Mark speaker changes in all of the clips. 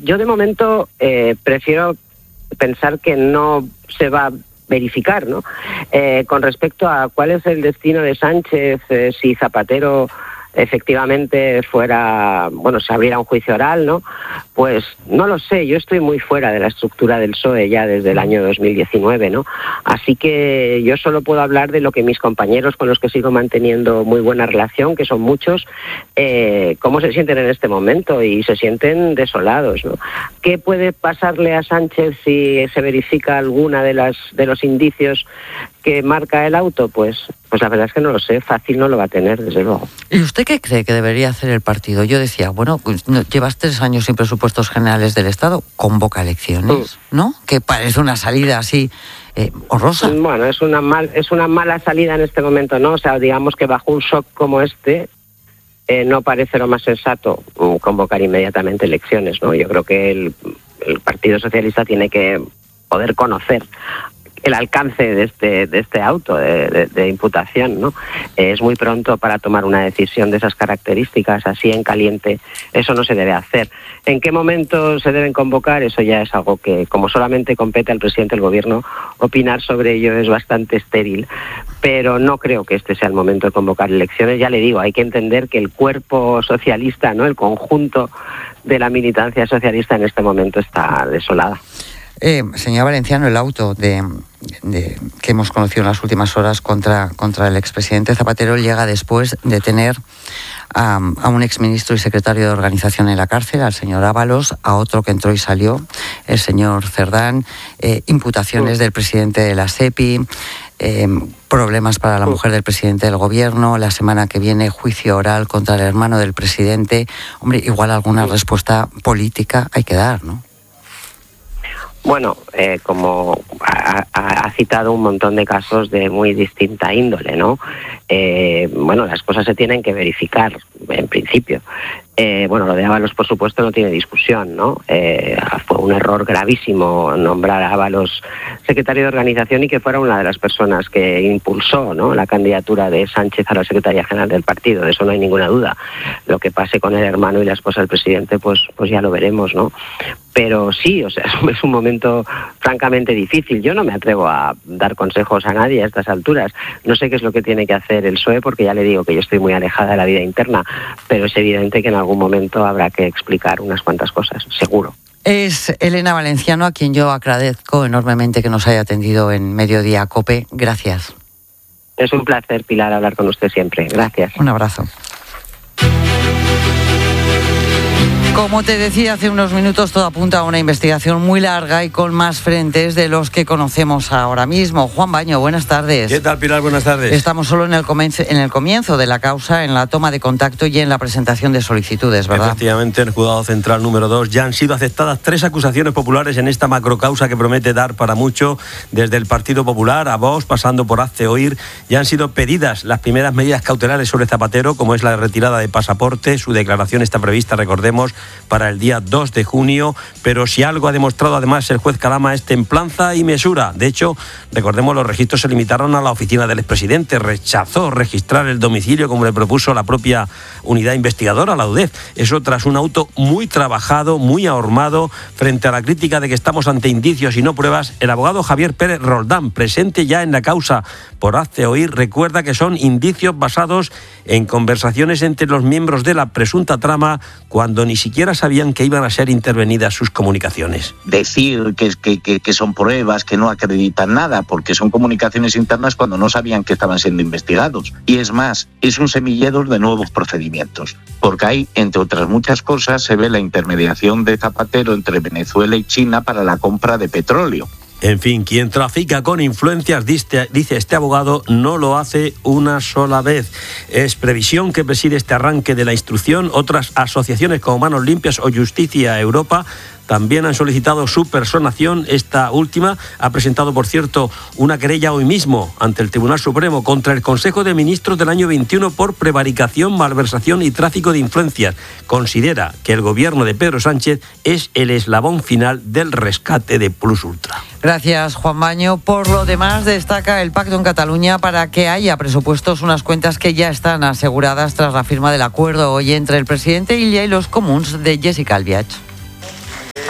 Speaker 1: yo de momento prefiero pensar que no se va a verificar, ¿no? Con respecto a cuál es el destino de Sánchez, si Zapatero efectivamente fuera, se abriera un juicio oral, ¿no? Pues no lo sé, yo estoy muy fuera de la estructura del PSOE ya desde el año 2019, ¿no? Así que yo solo puedo hablar de lo que mis compañeros con los que sigo manteniendo muy buena relación, que son muchos, cómo se sienten en este momento, y se sienten desolados, ¿no? ¿Qué puede pasarle a Sánchez si se verifica alguna de los indicios que marca el auto? Pues la verdad es que no lo sé, fácil no lo va a tener, desde luego.
Speaker 2: ¿Y usted qué cree que debería hacer el partido? Yo decía, llevas 3 años sin presupuestos generales del Estado, convoca elecciones, ¿no? Que parece una salida así horrorosa.
Speaker 1: Bueno, es una mala salida en este momento, ¿no? O sea, digamos que bajo un shock como este, no parece lo más sensato convocar inmediatamente elecciones, ¿no? Yo creo que el Partido Socialista tiene que poder conocer el alcance de este auto de imputación, ¿no? Es muy pronto para tomar una decisión de esas características, así en caliente. Eso no se debe hacer. ¿En qué momento se deben convocar? Eso ya es algo que, como solamente compete al presidente del gobierno, opinar sobre ello es bastante estéril. Pero no creo que este sea el momento de convocar elecciones. Ya le digo, hay que entender que el cuerpo socialista, ¿no?, el conjunto de la militancia socialista en este momento está desolada.
Speaker 2: Señor Valenciano, el auto que hemos conocido en las últimas horas contra el expresidente Zapatero llega después de tener a un exministro y secretario de organización en la cárcel, al señor Ábalos, a otro que entró y salió, el señor Cerdán, imputaciones del presidente de la SEPI, problemas para la mujer del presidente del gobierno, la semana que viene juicio oral contra el hermano del presidente. Hombre, igual alguna respuesta política hay que dar, ¿no?
Speaker 1: Bueno, como ha citado un montón de casos de muy distinta índole, ¿no? Las cosas se tienen que verificar, en principio. Lo de Ábalos, por supuesto, no tiene discusión, ¿no? Fue un error gravísimo nombrar a Ábalos secretario de organización y que fuera una de las personas que impulsó, ¿no?, la candidatura de Sánchez a la Secretaría General del partido. De eso no hay ninguna duda. Lo que pase con el hermano y la esposa del presidente, pues ya lo veremos, ¿no? Pero sí, es un momento francamente difícil. Yo no me atrevo a dar consejos a nadie a estas alturas. No sé qué es lo que tiene que hacer el PSOE, porque ya le digo que yo estoy muy alejada de la vida interna, pero es evidente que en algún momento habrá que explicar unas cuantas cosas, seguro.
Speaker 2: Es Elena Valenciano, a quien yo agradezco enormemente que nos haya atendido en Mediodía COPE. Gracias.
Speaker 1: Es un placer, Pilar, hablar con usted siempre. Gracias.
Speaker 2: Un abrazo. Como te decía hace unos minutos, todo apunta a una investigación muy larga y con más frentes de los que conocemos ahora mismo. Juan Baño, buenas tardes.
Speaker 3: ¿Qué tal, Pilar? Buenas tardes.
Speaker 2: Estamos solo en el comienzo de la causa, en la toma de contacto y en la presentación de solicitudes, ¿verdad?
Speaker 3: Efectivamente, en el Juzgado Central número 2 ya han sido aceptadas 3 acusaciones populares en esta macrocausa que promete dar para mucho. Desde el Partido Popular a Vox, pasando por Hazte Oír, ya han sido pedidas las primeras medidas cautelares sobre Zapatero, como es la retirada de pasaporte. Su declaración está prevista, recordemos, para el día 2 de junio, pero si algo ha demostrado además el juez Calama es templanza y mesura. De hecho, recordemos, los registros se limitaron a la oficina del expresidente, rechazó registrar el domicilio como le propuso la propia unidad investigadora, la UDEF. Eso tras un auto muy trabajado, muy ahormado. Frente a la crítica de que estamos ante indicios y no pruebas, el abogado Javier Pérez Roldán, presente ya en la causa por Hazte Oír, recuerda que son indicios basados en conversaciones entre los miembros de la presunta trama cuando ni siquiera sabían que iban a ser intervenidas sus comunicaciones.
Speaker 4: Decir que son pruebas, que no acreditan nada, porque son comunicaciones internas cuando no sabían que estaban siendo investigados. Y es más, es un semillero de nuevos procedimientos, porque ahí, entre otras muchas cosas, se ve la intermediación de Zapatero entre Venezuela y China para la compra de petróleo.
Speaker 3: En fin, quien trafica con influencias, dice este abogado, no lo hace una sola vez. Es previsión que preside este arranque de la instrucción. Otras asociaciones como Manos Limpias o Justicia Europa también han solicitado su personación. Esta última ha presentado, por cierto, una querella hoy mismo ante el Tribunal Supremo contra el Consejo de Ministros del año 21 por prevaricación, malversación y tráfico de influencias. Considera que el gobierno de Pedro Sánchez es el eslabón final del rescate de Plus Ultra.
Speaker 2: Gracias, Juan Baño. Por lo demás, destaca el pacto en Cataluña para que haya presupuestos, unas cuentas que ya están aseguradas tras la firma del acuerdo hoy entre el presidente Illa y los comuns de Jessica Albiach.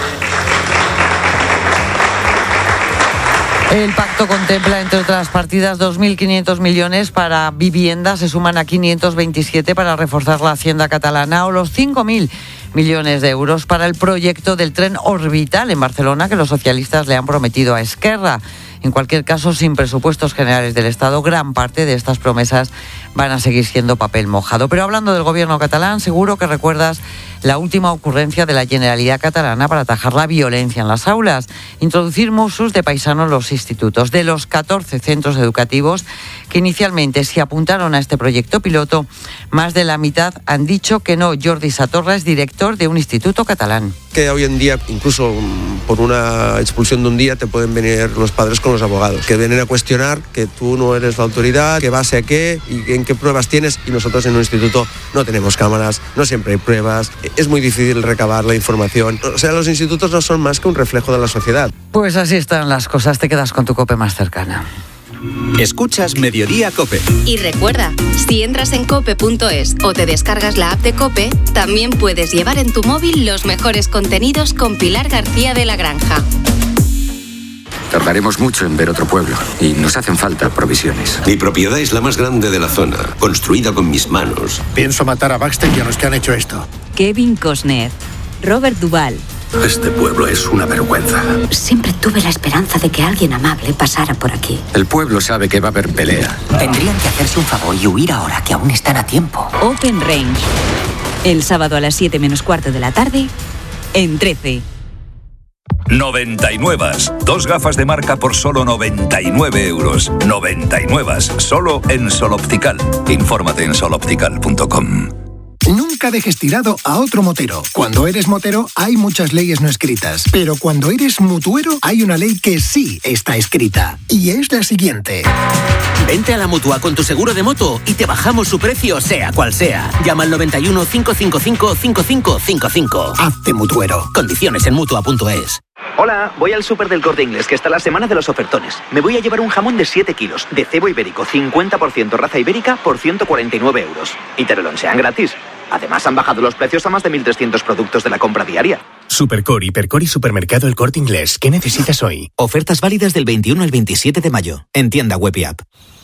Speaker 2: El pacto contempla, entre otras partidas, 2.500 millones para vivienda, se suman a 527 para reforzar la hacienda catalana, o los 5.000 millones de euros para el proyecto del tren orbital en Barcelona que los socialistas le han prometido a Esquerra. En cualquier caso, sin presupuestos generales del Estado, gran parte de estas promesas van a seguir siendo papel mojado. Pero hablando del gobierno catalán, seguro que recuerdas la última ocurrencia de la Generalitat catalana para atajar la violencia en las aulas, introducir Mossos de paisano en los institutos. De los 14 centros educativos que inicialmente se apuntaron a este proyecto piloto, más de la mitad han dicho que no. Jordi Satorra es director de un instituto catalán.
Speaker 5: Que hoy en día, incluso por una expulsión de un día, te pueden venir los padres con los abogados, que vienen a cuestionar que tú no eres la autoridad, que base a qué y en qué pruebas tienes, y nosotros en un instituto no tenemos cámaras, no siempre hay pruebas, es muy difícil recabar la información. O sea, los institutos no son más que un reflejo de la sociedad.
Speaker 2: Pues así están las cosas, te quedas con tu COPE más cercana.
Speaker 6: Escuchas Mediodía COPE.
Speaker 7: Y recuerda, si entras en cope.es o te descargas la app de COPE, también puedes llevar en tu móvil los mejores contenidos con Pilar García de la Granja.
Speaker 8: Tardaremos mucho en ver otro pueblo y nos hacen falta provisiones.
Speaker 9: Mi propiedad es la más grande de la zona, construida con mis manos.
Speaker 10: Pienso matar a Baxter y a los que han hecho esto.
Speaker 11: Kevin Costner, Robert Duvall.
Speaker 9: Este pueblo es una vergüenza.
Speaker 12: Siempre tuve la esperanza de que alguien amable pasara por aquí.
Speaker 8: El pueblo sabe que va a haber pelea.
Speaker 13: Tendrían que hacerse un favor y huir ahora, que aún están a tiempo.
Speaker 11: Open Range. El sábado a las 7 menos cuarto de la tarde, en 13.
Speaker 14: 99. 2 gafas de marca por solo 99 euros. 99. Solo en Sol Optical. Infórmate en soloptical.com.
Speaker 10: Nunca dejes tirado a otro motero. Cuando eres motero hay muchas leyes no escritas, pero cuando eres mutuero hay una ley que sí está escrita, y es la siguiente.
Speaker 13: Vente a la Mutua con tu seguro de moto y te bajamos su precio sea cual sea. Llama al 91 555 5555.
Speaker 10: Hazte mutuero.
Speaker 13: Condiciones en Mutua.es.
Speaker 15: Hola, voy al súper del Corte Inglés, que está la semana de los ofertones. Me voy a llevar un jamón de 7 kilos, de cebo ibérico, 50% raza ibérica, por 149 euros. Y te lo lonchean gratis. Además, han bajado los precios a más de 1.300 productos de la compra diaria.
Speaker 16: Supercore, Hipercore y Supermercado El Corte Inglés. ¿Qué necesitas hoy?
Speaker 17: Ofertas válidas del 21 al 27 de mayo. En tienda web y app.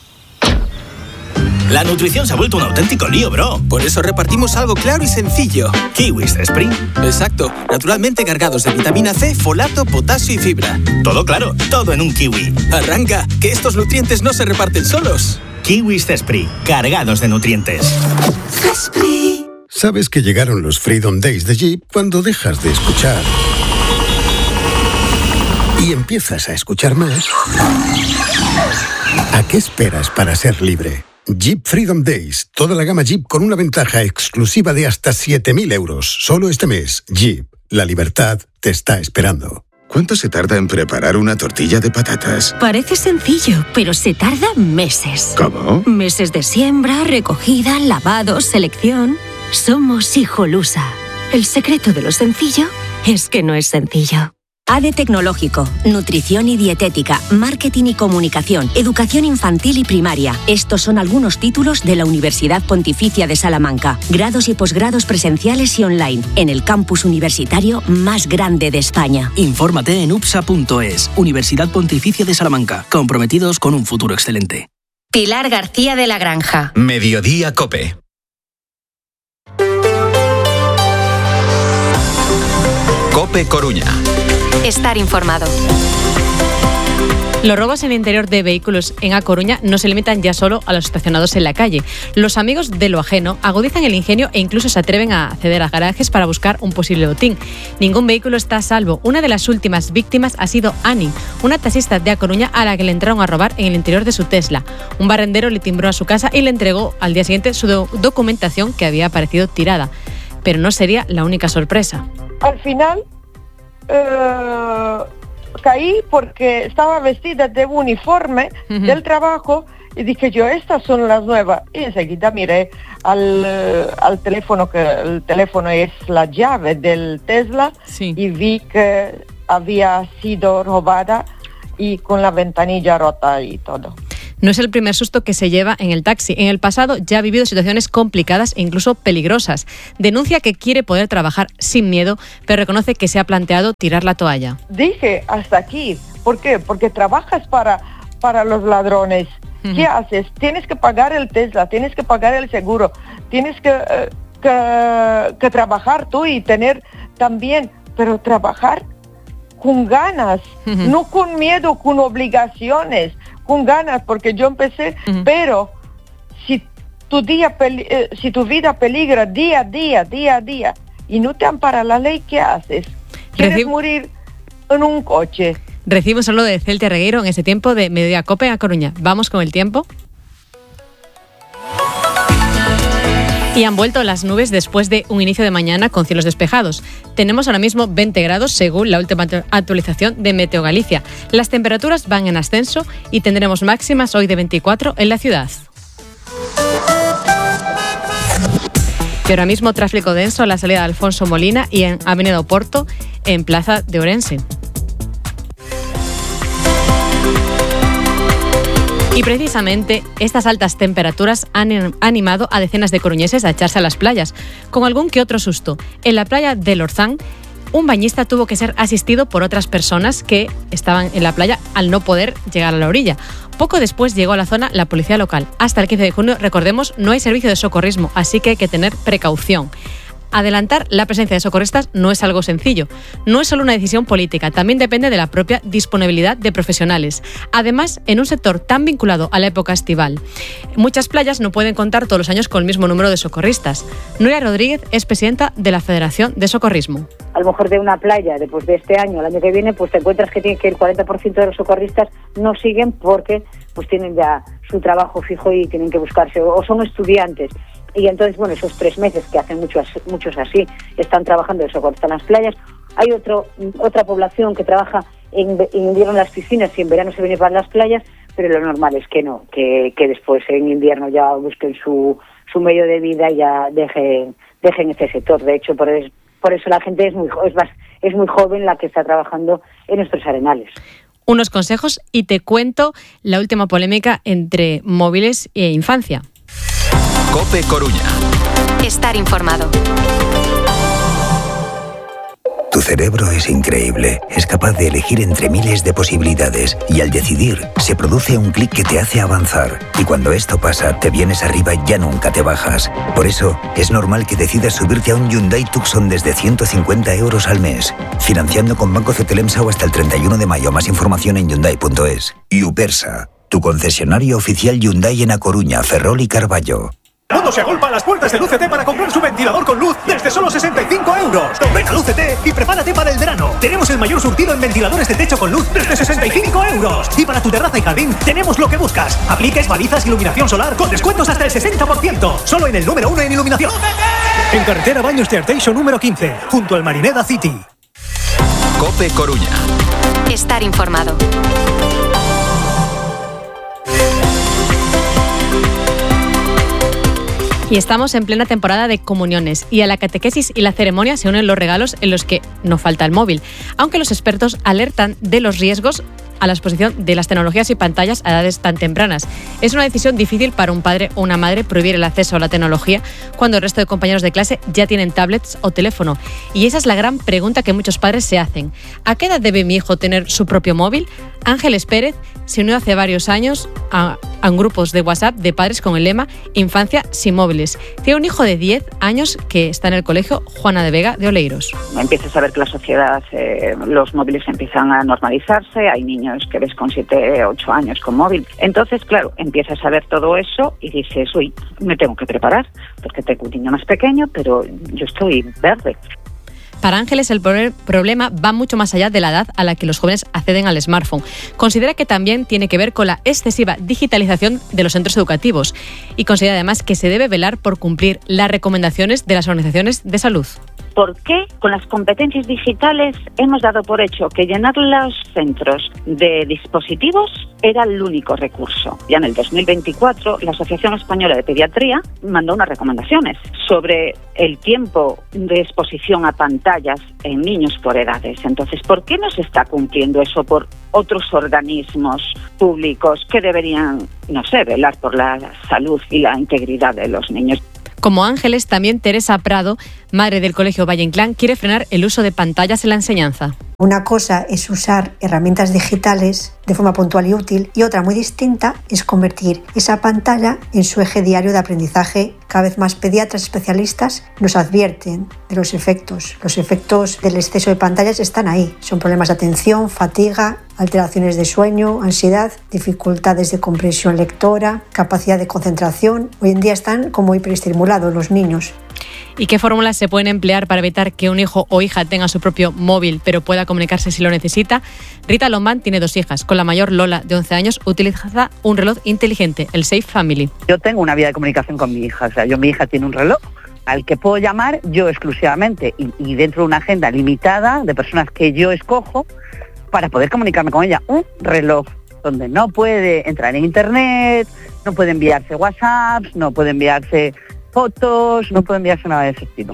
Speaker 18: La nutrición se ha vuelto un auténtico lío, bro.
Speaker 19: Por eso repartimos algo claro y sencillo.
Speaker 18: Kiwis Spring.
Speaker 19: Exacto. Naturalmente cargados de vitamina C, folato, potasio y fibra.
Speaker 18: Todo claro, todo en un kiwi.
Speaker 19: Arranca, que estos nutrientes no se reparten solos.
Speaker 18: Kiwis Spring, cargados de nutrientes.
Speaker 20: Esprit. ¿Sabes que llegaron los Freedom Days de Jeep cuando dejas de escuchar y empiezas a escuchar más? ¿A qué esperas para ser libre? Jeep Freedom Days. Toda la gama Jeep con una ventaja exclusiva de hasta 7.000 euros. Solo este mes. Jeep. La libertad te está esperando.
Speaker 21: ¿Cuánto se tarda en preparar una tortilla de patatas?
Speaker 12: Parece sencillo, pero se tarda meses.
Speaker 21: ¿Cómo?
Speaker 12: Meses de siembra, recogida, lavado, selección. Somos Hijolusa. El secreto de lo sencillo es que no es sencillo. ADE Tecnológico, Nutrición y Dietética, Marketing y Comunicación, Educación Infantil y Primaria. Estos son algunos títulos de la Universidad Pontificia de Salamanca. Grados y posgrados presenciales y online, en el campus universitario más grande de España.
Speaker 22: Infórmate en upsa.es, Universidad Pontificia de Salamanca. Comprometidos con un futuro excelente.
Speaker 7: Pilar García de la Granja.
Speaker 6: Mediodía COPE. COPE Coruña.
Speaker 7: Estar informado.
Speaker 23: Los robos en el interior de vehículos en A Coruña no se limitan ya solo a los estacionados en la calle. Los amigos de lo ajeno agudizan el ingenio e incluso se atreven a acceder a garajes para buscar un posible botín. Ningún vehículo está a salvo. Una de las últimas víctimas ha sido Ani, una taxista de A Coruña a la que le entraron a robar en el interior de su Tesla. Un barrendero le timbró a su casa y le entregó al día siguiente su documentación que había aparecido tirada. Pero no sería la única sorpresa.
Speaker 24: Al final caí porque estaba vestida de uniforme del trabajo y dije yo, estas son las nuevas. Y enseguida miré al teléfono, que el teléfono es la llave del Tesla, sí. Y vi que había sido robada y con la ventanilla rota y todo.
Speaker 23: No es el primer susto que se lleva en el taxi. En el pasado ya ha vivido situaciones complicadas e incluso peligrosas. Denuncia que quiere poder trabajar sin miedo, pero reconoce que se ha planteado tirar la toalla.
Speaker 24: Dije hasta aquí, ¿Por qué? Porque trabajas para los ladrones. ¿Qué haces? Tienes que pagar el Tesla, tienes que pagar el seguro, tienes que trabajar tú y tener también, pero trabajar con ganas, no con miedo, con obligaciones, con ganas, porque yo empecé, pero si tu vida peligra día a día, y no te ampara la ley, ¿qué haces? ¿Quieres morir en un coche?
Speaker 23: Recibo un saludo de Celia Regueiro en este tiempo de Mediodía Cope a Coruña. Vamos con el tiempo. Y han vuelto las nubes después de un inicio de mañana con cielos despejados. Tenemos ahora mismo 20 grados según la última actualización de Meteo Galicia. Las temperaturas van en ascenso y tendremos máximas hoy de 24 en la ciudad. Y ahora mismo tráfico denso a la salida de Alfonso Molina y en Avenida Oporto en Plaza de Ourense. Y precisamente estas altas temperaturas han animado a decenas de coruñeses a echarse a las playas, con algún que otro susto. En la playa del Orzán, un bañista tuvo que ser asistido por otras personas que estaban en la playa al no poder llegar a la orilla. Poco después llegó a la zona la policía local. Hasta el 15 de junio, recordemos, no hay servicio de socorrismo, así que hay que tener precaución. Adelantar la presencia de socorristas no es algo sencillo. No es solo una decisión política, también depende de la propia disponibilidad de profesionales. Además, en un sector tan vinculado a la época estival, muchas playas no pueden contar todos los años con el mismo número de socorristas. Nuria Rodríguez es presidenta de la Federación de Socorrismo.
Speaker 1: A lo mejor de una playa, después de este año, el año que viene, pues te encuentras que el 40% de los socorristas no siguen porque pues tienen ya su trabajo fijo y tienen que buscarse, o son estudiantes. Y entonces, bueno, esos 3 meses que hacen muchos así, están trabajando de socorrista en las playas. Hay otra población que trabaja en invierno en las piscinas y en verano se viene para las playas, pero lo normal es que no, que después en invierno ya busquen su medio de vida y ya dejen este sector. De hecho, por eso la gente es muy joven la que está trabajando en nuestros arenales.
Speaker 23: Unos consejos y te cuento la última polémica entre móviles e infancia.
Speaker 6: COPE Coruña.
Speaker 7: Estar informado.
Speaker 3: Tu cerebro es increíble. Es capaz de elegir entre miles de posibilidades y al decidir se produce un clic que te hace avanzar. Y cuando esto pasa, te vienes arriba y ya nunca te bajas. Por eso, es normal que decidas subirte a un Hyundai Tucson desde 150 euros al mes. Financiando con Banco Cetelemsa o hasta el 31 de mayo. Más información en Hyundai.es. Y Upersa, tu concesionario oficial Hyundai en A Coruña, Ferrol y Carballo.
Speaker 4: El mundo se agolpa a las puertas de Luz-CT para comprar su ventilador con luz desde solo 65 euros. Ven a Luz-CT y prepárate para el verano. Tenemos el mayor surtido en ventiladores de techo con luz desde 65 euros. Y para tu terraza y jardín tenemos lo que buscas. Apliques, balizas, iluminación solar con descuentos hasta el 60%. Solo en el número 1 en iluminación. En carretera Baños de Arteixo número 15, junto al Marineda City.
Speaker 6: COPE Coruña.
Speaker 7: Estar informado.
Speaker 23: Y estamos en plena temporada de comuniones y a la catequesis y la ceremonia se unen los regalos en los que no falta el móvil, aunque los expertos alertan de los riesgos a la exposición de las tecnologías y pantallas a edades tan tempranas. Es una decisión difícil para un padre o una madre prohibir el acceso a la tecnología cuando el resto de compañeros de clase ya tienen tablets o teléfono. Y esa es la gran pregunta que muchos padres se hacen. ¿A qué edad debe mi hijo tener su propio móvil? Ángeles Pérez se unió hace varios años a grupos de WhatsApp de padres con el lema Infancia sin móviles. Tiene un hijo de 10 años que está en el colegio Juana de Vega de Oleiros.
Speaker 5: Empiezas a ver que la sociedad, los móviles empiezan a normalizarse, hay niños que ves con 7, 8 años con móvil. Entonces, claro, empiezas a ver todo eso y dices, uy, me tengo que preparar, porque tengo un niño más pequeño, pero yo estoy verde.
Speaker 23: Para Ángeles el problema va mucho más allá de la edad a la que los jóvenes acceden al smartphone. Considera que también tiene que ver con la excesiva digitalización de los centros educativos y considera además que se debe velar por cumplir las recomendaciones de las organizaciones de salud.
Speaker 5: ¿Por qué con las competencias digitales hemos dado por hecho que llenar los centros de dispositivos era el único recurso? Ya en el 2024, la Asociación Española de Pediatría mandó unas recomendaciones sobre el tiempo de exposición a pantallas en niños por edades. Entonces, ¿por qué no se está cumpliendo eso por otros organismos públicos que deberían, no sé, velar por la salud y la integridad de los niños?
Speaker 23: Como Ángeles, también Teresa Prado, madre del Colegio Valle Inclán, quiere frenar el uso de pantallas en la enseñanza.
Speaker 2: Una cosa es usar herramientas digitales de forma puntual y útil, y otra muy distinta es convertir esa pantalla en su eje diario de aprendizaje. Cada vez más pediatras especialistas nos advierten de los efectos. Los efectos del exceso de pantallas están ahí. Son problemas de atención, fatiga, alteraciones de sueño, ansiedad, dificultades de comprensión lectora, capacidad de concentración. Hoy en día están como hiperestimulados los niños.
Speaker 23: ¿Y qué fórmulas se pueden emplear para evitar que un hijo o hija tenga su propio móvil pero pueda comunicarse si lo necesita? Rita Lombán tiene 2 hijas. Con la mayor, Lola, de 11 años, utiliza un reloj inteligente, el Safe Family.
Speaker 8: Yo tengo una vía de comunicación con mi hija. O sea, mi hija tiene un reloj al que puedo llamar yo exclusivamente y dentro de una agenda limitada de personas que yo escojo para poder comunicarme con ella. Un reloj donde no puede entrar en internet, no puede enviarse WhatsApps, no puede enviarse fotos, no puede enviarse nada de ese estilo.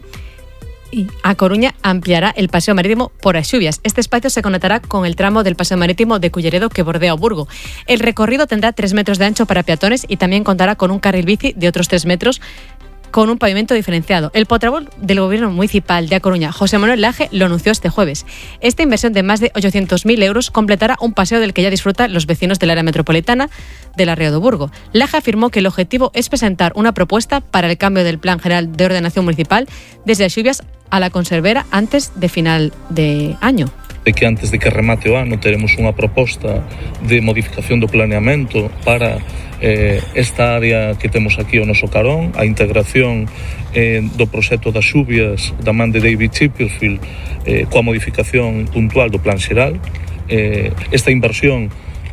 Speaker 23: Y A Coruña ampliará el paseo marítimo por Axubias. Este espacio se conectará con el tramo del paseo marítimo de Culleredo que bordea o Burgo. El recorrido tendrá 3 metros de ancho para peatones y también contará con un carril bici de otros 3 metros con un pavimento diferenciado. El portavoz del Gobierno Municipal de A Coruña, José Manuel Laje, lo anunció este jueves. Esta inversión de más de 800.000 euros completará un paseo del que ya disfrutan los vecinos del área metropolitana de la Ría do Burgo. Laje afirmó que el objetivo es presentar una propuesta para el cambio del Plan General de Ordenación Municipal desde Axubias a la Conservera antes de final de año.
Speaker 9: De que antes de que remate o ano teremos unha proposta de modificación do planeamento para esta área que temos aquí ao noso carón, a integración do proxecto das Xubias da man de David Chipperfield coa modificación puntual do plan xeral. Esta inversión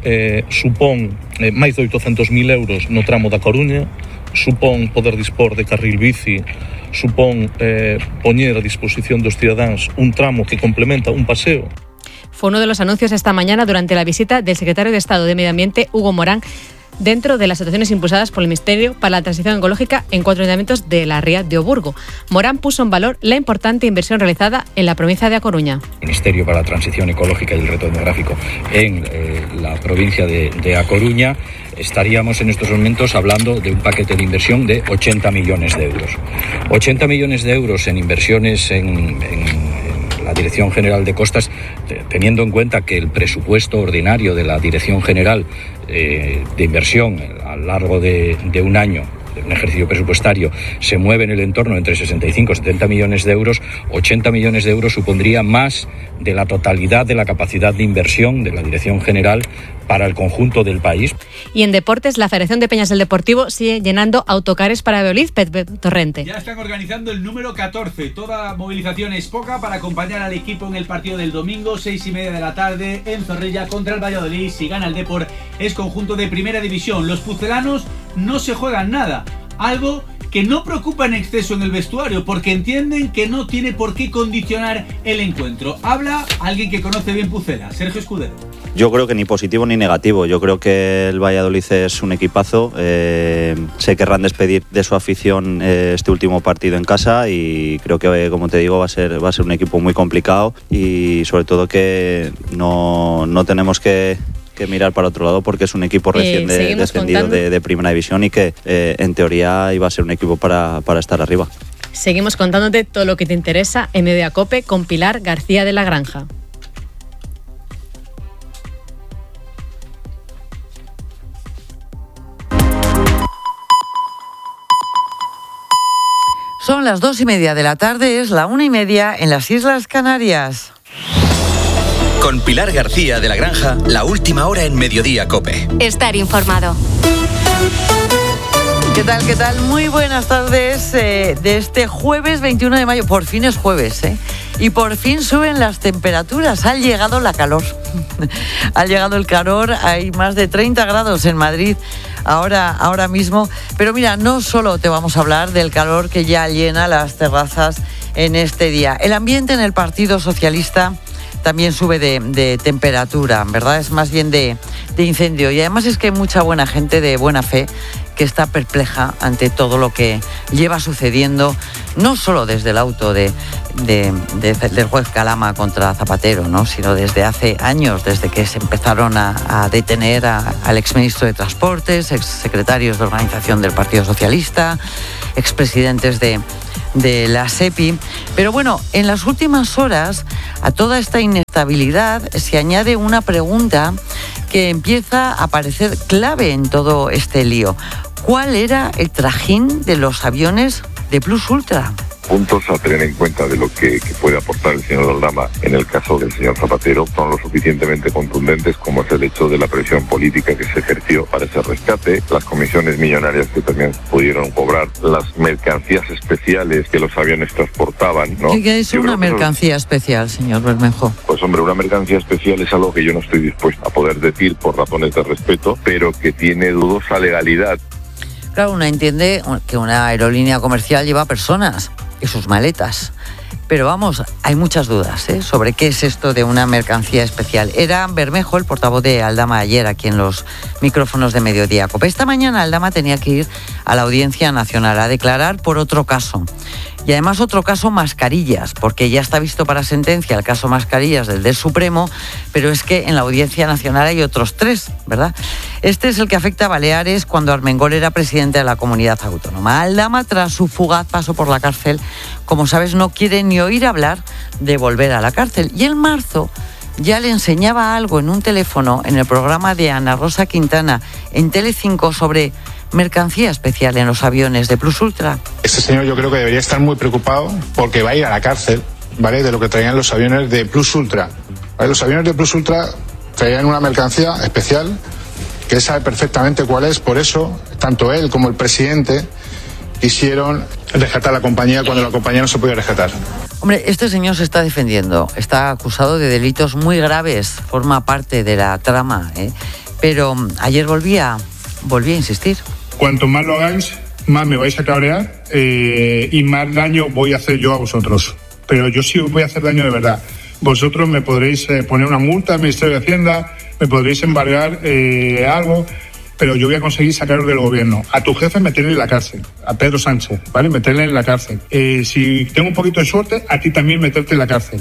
Speaker 9: supón máis de 800.000 euros no tramo da Coruña, supón poder dispor de carril bici, supón poñer a disposición dos cidadáns un tramo que complementa un paseo.
Speaker 23: Fue uno de los anuncios esta mañana durante la visita del secretario de Estado de Medio Ambiente, Hugo Morán, dentro de las actuaciones impulsadas por el Ministerio para la Transición Ecológica en 4 ayuntamientos de la Ría de Burgo. Morán puso en valor la importante inversión realizada en la provincia de A Coruña.
Speaker 11: El Ministerio para la Transición Ecológica y el Reto Demográfico en la provincia de A Coruña, estaríamos en estos momentos hablando de un paquete de inversión de 80 millones de euros. 80 millones de euros en inversiones en la Dirección General de Costas, teniendo en cuenta que el presupuesto ordinario de la Dirección General de Inversión a lo largo de un año, de un ejercicio presupuestario, se mueve en el entorno entre 65 y 70 millones de euros, 80 millones de euros supondría más de la totalidad de la capacidad de inversión de la Dirección General para el conjunto del país.
Speaker 23: Y en deportes, la Federación de Peñas del Deportivo sigue llenando autocares para Beoliz, Pepe Torrente.
Speaker 25: Ya están organizando el número 14. Toda movilización es poca para acompañar al equipo en el partido del domingo, 6:30 de la tarde, en Zorrilla contra el Valladolid. Si gana el Depor, es conjunto de primera división. Los pucelanos no se juegan nada, algo que no preocupa en exceso en el vestuario, porque entienden que no tiene por qué condicionar el encuentro. Habla alguien que conoce bien Pucela, Sergio Escudero.
Speaker 26: Yo creo que ni positivo ni negativo. Yo creo que el Valladolid es un equipazo. Se querrán despedir de su afición este último partido en casa y creo que, como te digo, va a ser un equipo muy complicado y sobre todo que no tenemos que mirar para otro lado porque es un equipo recién descendido de primera división y que en teoría iba a ser un equipo para estar arriba.
Speaker 23: Seguimos contándote todo lo que te interesa en Media Cope con Pilar García de la Granja.
Speaker 27: Son las 2:30 de la tarde, es la 1:30 en las Islas Canarias.
Speaker 6: Con Pilar García de la Granja, la última hora en Mediodía Cope.
Speaker 12: Estar informado.
Speaker 27: ¿Qué tal? ¿Qué tal? Muy buenas tardes de este jueves 21 de mayo. Por fin es jueves, ¿eh? Y por fin suben las temperaturas. Ha llegado la calor. Ha llegado el calor. Hay más de 30 grados en Madrid ahora mismo. Pero mira, no solo te vamos a hablar del calor que ya llena las terrazas en este día. El ambiente en el Partido Socialista también sube de temperatura, ¿verdad? Es más bien de incendio. Y además es que hay mucha buena gente de buena fe que está perpleja ante todo lo que lleva sucediendo, no solo desde el auto del juez Calama contra Zapatero, ¿no? Sino desde hace años, desde que se empezaron a detener al exministro de Transportes, exsecretarios de organización del Partido Socialista, expresidentes de de la SEPI. Pero bueno, en las últimas horas a toda esta inestabilidad se añade una pregunta que empieza a parecer clave en todo este lío. ¿Cuál era el trajín de los aviones de Plus Ultra?
Speaker 10: Puntos a tener en cuenta de lo que puede aportar el señor Aldama en el caso del señor Zapatero son lo suficientemente contundentes como es el hecho de la presión política que se ejerció para ese rescate, las comisiones millonarias que también pudieron cobrar, las mercancías especiales que los aviones transportaban, ¿no?
Speaker 27: ¿Qué es una mercancía especial, señor Bermejo?
Speaker 10: Pues hombre, una mercancía especial es algo que yo no estoy dispuesto a poder decir por razones de respeto, pero que tiene dudosa legalidad.
Speaker 27: Claro, uno entiende que una aerolínea comercial lleva personas y sus maletas. Pero vamos, hay muchas dudas sobre qué es esto de una mercancía especial. Era Bermejo, el portavoz de Aldama, ayer aquí en los micrófonos de Mediodía Cope. Esta mañana Aldama tenía que ir a la Audiencia Nacional a declarar por otro caso. Y además otro caso mascarillas, porque ya está visto para sentencia el caso mascarillas del Supremo, pero es que en la Audiencia Nacional hay otros 3, ¿verdad? Este es el que afecta a Baleares cuando Armengol era presidente de la comunidad autónoma. Aldama, tras su fugaz paso por la cárcel, como sabes, no quiere ni oír hablar de volver a la cárcel. Y en marzo ya le enseñaba algo en un teléfono en el programa de Ana Rosa Quintana en Telecinco sobre mercancía especial en los aviones de Plus Ultra.
Speaker 13: Este señor yo creo que debería estar muy preocupado porque va a ir a la cárcel, ¿vale?, de lo que traían los aviones de Plus Ultra. ¿Vale? Los aviones de Plus Ultra traían una mercancía especial que él sabe perfectamente cuál es, por eso tanto él como el presidente quisieron rescatar la compañía cuando la compañía no se podía rescatar.
Speaker 27: Hombre, este señor se está defendiendo, está acusado de delitos muy graves, forma parte de la trama, pero ayer volvía a insistir.
Speaker 13: Cuanto más lo hagáis, más me vais a cabrear y más daño voy a hacer yo a vosotros. Pero yo sí os voy a hacer daño de verdad. Vosotros me podréis poner una multa al Ministerio de Hacienda, me podréis embargar algo, pero yo voy a conseguir sacaros del gobierno. A tu jefe meterle en la cárcel, a Pedro Sánchez, ¿vale? Meterle en la cárcel. Si tengo un poquito de suerte, a ti también meterte en la cárcel.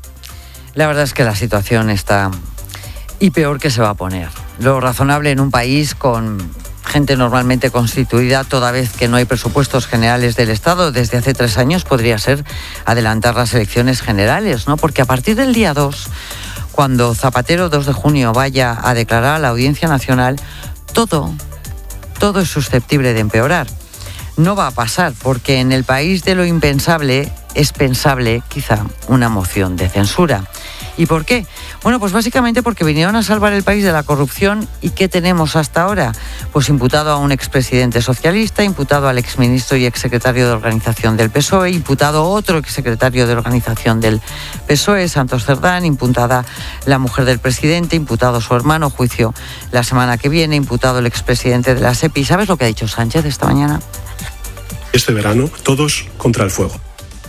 Speaker 27: La verdad es que la situación está y peor que se va a poner. Lo razonable en un país con gente normalmente constituida, toda vez que no hay presupuestos generales del Estado desde hace 3 años, podría ser adelantar las elecciones generales, ¿no? Porque a partir del día 2, cuando Zapatero, 2 de junio, vaya a declarar a la Audiencia Nacional, todo es susceptible de empeorar. No va a pasar, porque en el país de lo impensable es pensable, quizá, una moción de censura. ¿Y por qué? Bueno, pues básicamente porque vinieron a salvar el país de la corrupción. ¿Y qué tenemos hasta ahora? Pues imputado a un expresidente socialista, imputado al exministro y exsecretario de organización del PSOE, imputado a otro exsecretario de organización del PSOE, Santos Cerdán, imputada la mujer del presidente, imputado su hermano, juicio la semana que viene, imputado el expresidente de la SEPI. ¿Sabes lo que ha dicho Sánchez esta mañana?
Speaker 14: Este verano, todos contra el fuego.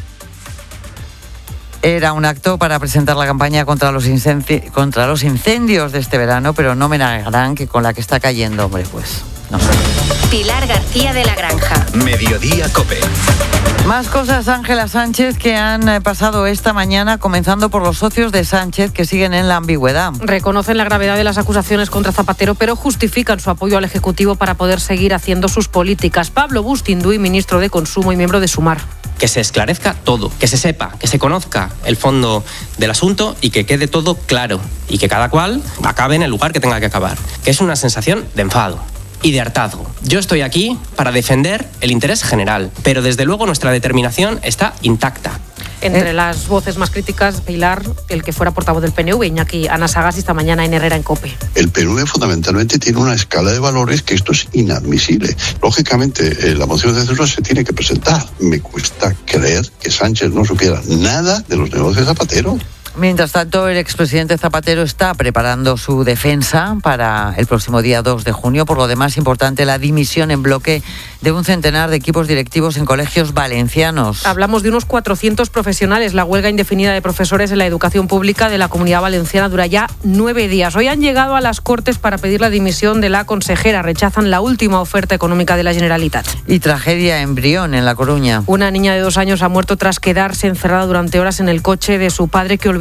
Speaker 27: Era un acto para presentar la campaña contra los incendios de este verano, pero no me negarán que con la que está cayendo, hombre, pues no.
Speaker 7: Pilar García de la Granja.
Speaker 6: Mediodía Cope.
Speaker 27: Más cosas, Ángela Sánchez, que han pasado esta mañana, comenzando por los socios de Sánchez, que siguen en la ambigüedad.
Speaker 15: Reconocen la gravedad de las acusaciones contra Zapatero, pero justifican su apoyo al Ejecutivo para poder seguir haciendo sus políticas. Pablo Bustinduy, ministro de Consumo y miembro de Sumar.
Speaker 16: Que se esclarezca todo, que se sepa, que se conozca el fondo del asunto y que quede todo claro y que cada cual acabe en el lugar que tenga que acabar, que es una sensación de enfado y de hartazgo. Yo estoy aquí para defender el interés general, pero desde luego nuestra determinación está intacta.
Speaker 15: Entre las voces más críticas, Pilar, el que fuera portavoz del PNV, Iñaki Anasagasti, esta mañana en Herrera en COPE.
Speaker 17: El PNV fundamentalmente tiene una escala de valores que esto es inadmisible. Lógicamente, la moción de censura se tiene que presentar. Me cuesta creer que Sánchez no supiera nada de los negocios de Zapatero.
Speaker 27: Mientras tanto, el expresidente Zapatero está preparando su defensa para el próximo día 2 de junio. Por lo demás, importante la dimisión en bloque de un centenar de equipos directivos en colegios valencianos.
Speaker 15: Hablamos de unos 400 profesionales. La huelga indefinida de profesores en la educación pública de la Comunidad Valenciana dura ya 9 días. Hoy han llegado a las Cortes para pedir la dimisión de la consejera. Rechazan la última oferta económica de la Generalitat.
Speaker 27: Y tragedia en Brión, en La Coruña.
Speaker 15: Una niña de 2 años ha muerto tras quedarse encerrada durante horas en el coche de su padre, que olvidó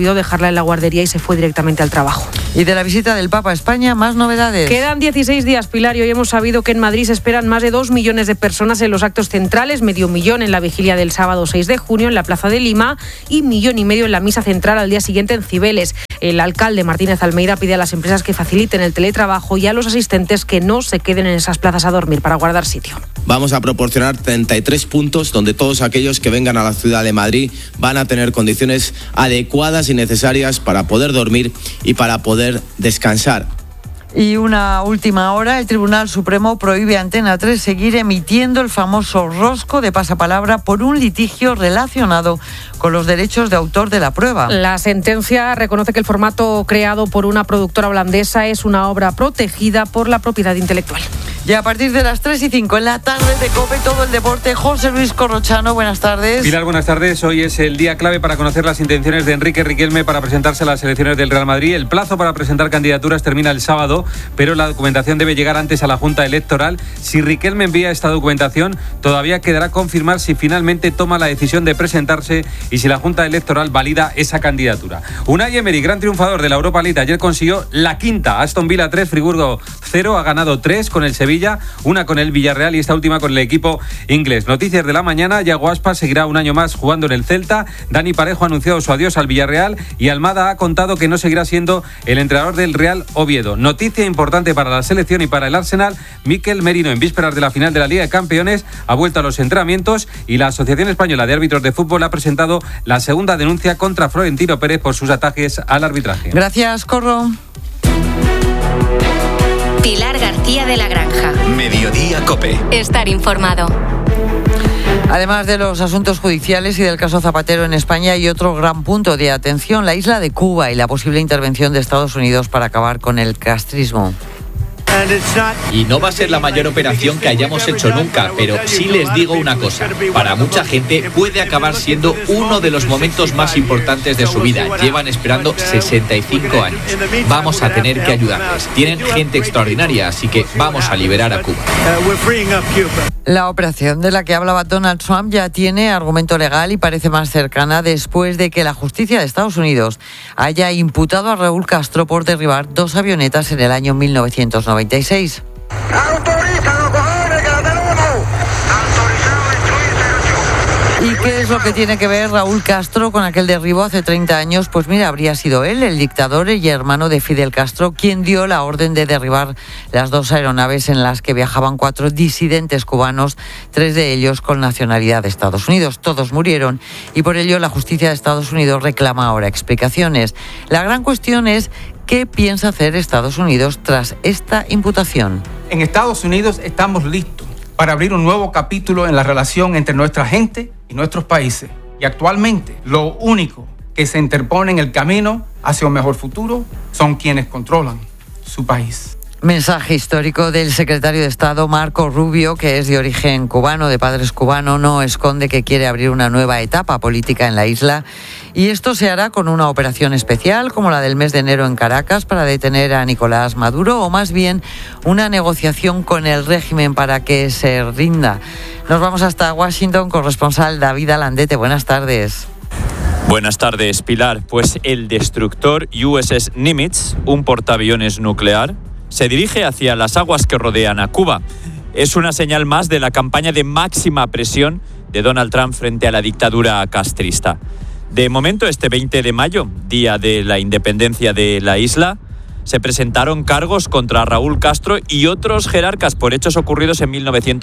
Speaker 15: olvidó dejarla en la guardería y se fue directamente al trabajo.
Speaker 27: Y de la visita del Papa a España, más novedades.
Speaker 15: Quedan 16 días, Pilar, y hoy hemos sabido que en Madrid se esperan más de 2 millones de personas en los actos centrales, 500.000 en la vigilia del sábado 6 de junio en la Plaza de Lima y 1,5 millones en la misa central al día siguiente en Cibeles. El alcalde Martínez Almeida pide a las empresas que faciliten el teletrabajo y a los asistentes que no se queden en esas plazas a dormir para guardar sitio.
Speaker 1: Vamos a proporcionar 33 puntos donde todos aquellos que vengan a la ciudad de Madrid van a tener condiciones adecuadas y necesarias para poder dormir y para poder descansar.
Speaker 27: Y una última hora, el Tribunal Supremo prohíbe a Antena 3 seguir emitiendo el famoso rosco de pasapalabra por un litigio relacionado con los derechos de autor de la prueba.
Speaker 15: La sentencia reconoce que el formato creado por una productora holandesa es una obra protegida por la propiedad intelectual.
Speaker 27: Y a partir de las 3:05 en la tarde de COPE, todo el deporte. José Luis Corrochano, buenas tardes.
Speaker 18: Pilar, buenas tardes. Hoy es el día clave para conocer las intenciones de Enrique Riquelme para presentarse a las elecciones del Real Madrid. El plazo para presentar candidaturas termina el sábado, pero la documentación debe llegar antes a la Junta Electoral. Si Riquelme envía esta documentación, todavía quedará confirmar si finalmente toma la decisión de presentarse y si la Junta Electoral valida esa candidatura. Unai Emery, gran triunfador de la Europa League, ayer consiguió la quinta. Aston Villa 3, Friburgo 0, ha ganado 3 con el Sevilla, 1 con el Villarreal y esta última con el equipo inglés. Noticias de la mañana, Yago Aspas seguirá un año más jugando en el Celta. Dani Parejo ha anunciado su adiós al Villarreal y Almada ha contado que no seguirá siendo el entrenador del Real Oviedo. Noticia importante para la selección y para el Arsenal, Mikel Merino, en vísperas de la final de la Liga de Campeones, ha vuelto a los entrenamientos y la Asociación Española de Árbitros de Fútbol ha presentado la segunda denuncia contra Florentino Pérez por sus ataques al arbitraje.
Speaker 27: Gracias, Corro.
Speaker 7: Pilar García de la Granja.
Speaker 6: Mediodía COPE.
Speaker 7: Estar informado.
Speaker 27: Además de los asuntos judiciales y del caso Zapatero en España, hay otro gran punto de atención, la isla de Cuba y la posible intervención de Estados Unidos para acabar con el castrismo.
Speaker 19: Y no va a ser la mayor operación que hayamos hecho nunca, pero sí les digo una cosa. Para mucha gente puede acabar siendo uno de los momentos más importantes de su vida. Llevan esperando 65 años. Vamos a tener que ayudarles. Tienen gente extraordinaria, así que vamos a liberar a Cuba.
Speaker 27: La operación de la que hablaba Donald Trump ya tiene argumento legal y parece más cercana después de que la justicia de Estados Unidos haya imputado a Raúl Castro por derribar 2 avionetas en el año 1996. ¿Y qué es lo que tiene que ver Raúl Castro con aquel derribo hace 30 años? Pues mira, habría sido él, el dictador y hermano de Fidel Castro, quien dio la orden de derribar las 2 aeronaves en las que viajaban 4 disidentes cubanos, 3 de ellos con nacionalidad de Estados Unidos. Todos murieron y por ello la justicia de Estados Unidos reclama ahora explicaciones. La gran cuestión es ¿qué piensa hacer Estados Unidos tras esta imputación?
Speaker 20: En Estados Unidos estamos listos para abrir un nuevo capítulo en la relación entre nuestra gente y nuestros países. Y actualmente lo único que se interpone en el camino hacia un mejor futuro son quienes controlan su país.
Speaker 27: Mensaje histórico del secretario de Estado Marco Rubio, que es de origen cubano, de padres cubanos, no esconde que quiere abrir una nueva etapa política en la isla. Y esto se hará con una operación especial como la del mes de enero en Caracas para detener a Nicolás Maduro, o más bien una negociación con el régimen para que se rinda. Nos vamos hasta Washington, corresponsal David Alandete. Buenas tardes.
Speaker 21: Buenas tardes, Pilar. Pues el destructor USS Nimitz, un portaaviones nuclear, se dirige hacia las aguas que rodean a Cuba. Es una señal más de la campaña de máxima presión de Donald Trump frente a la dictadura castrista. De momento, este 20 de mayo, día de la independencia de la isla, se presentaron cargos contra Raúl Castro y otros jerarcas por hechos ocurridos en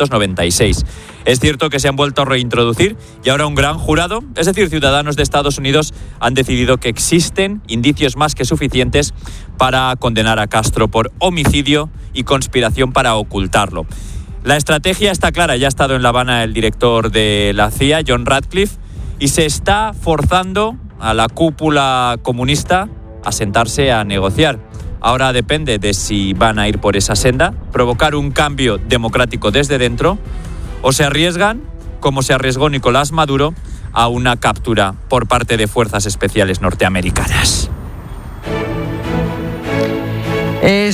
Speaker 21: 1996. Es cierto que se han vuelto a reintroducir y ahora un gran jurado, es decir, ciudadanos de Estados Unidos, han decidido que existen indicios más que suficientes para condenar a Castro por homicidio y conspiración para ocultarlo. La estrategia está clara, ya ha estado en La Habana el director de la CIA, John Ratcliffe, y se está forzando a la cúpula comunista a sentarse a negociar. Ahora depende de si van a ir por esa senda, provocar un cambio democrático desde dentro, o se arriesgan, como se arriesgó Nicolás Maduro, a una captura por parte de fuerzas especiales norteamericanas.
Speaker 27: Es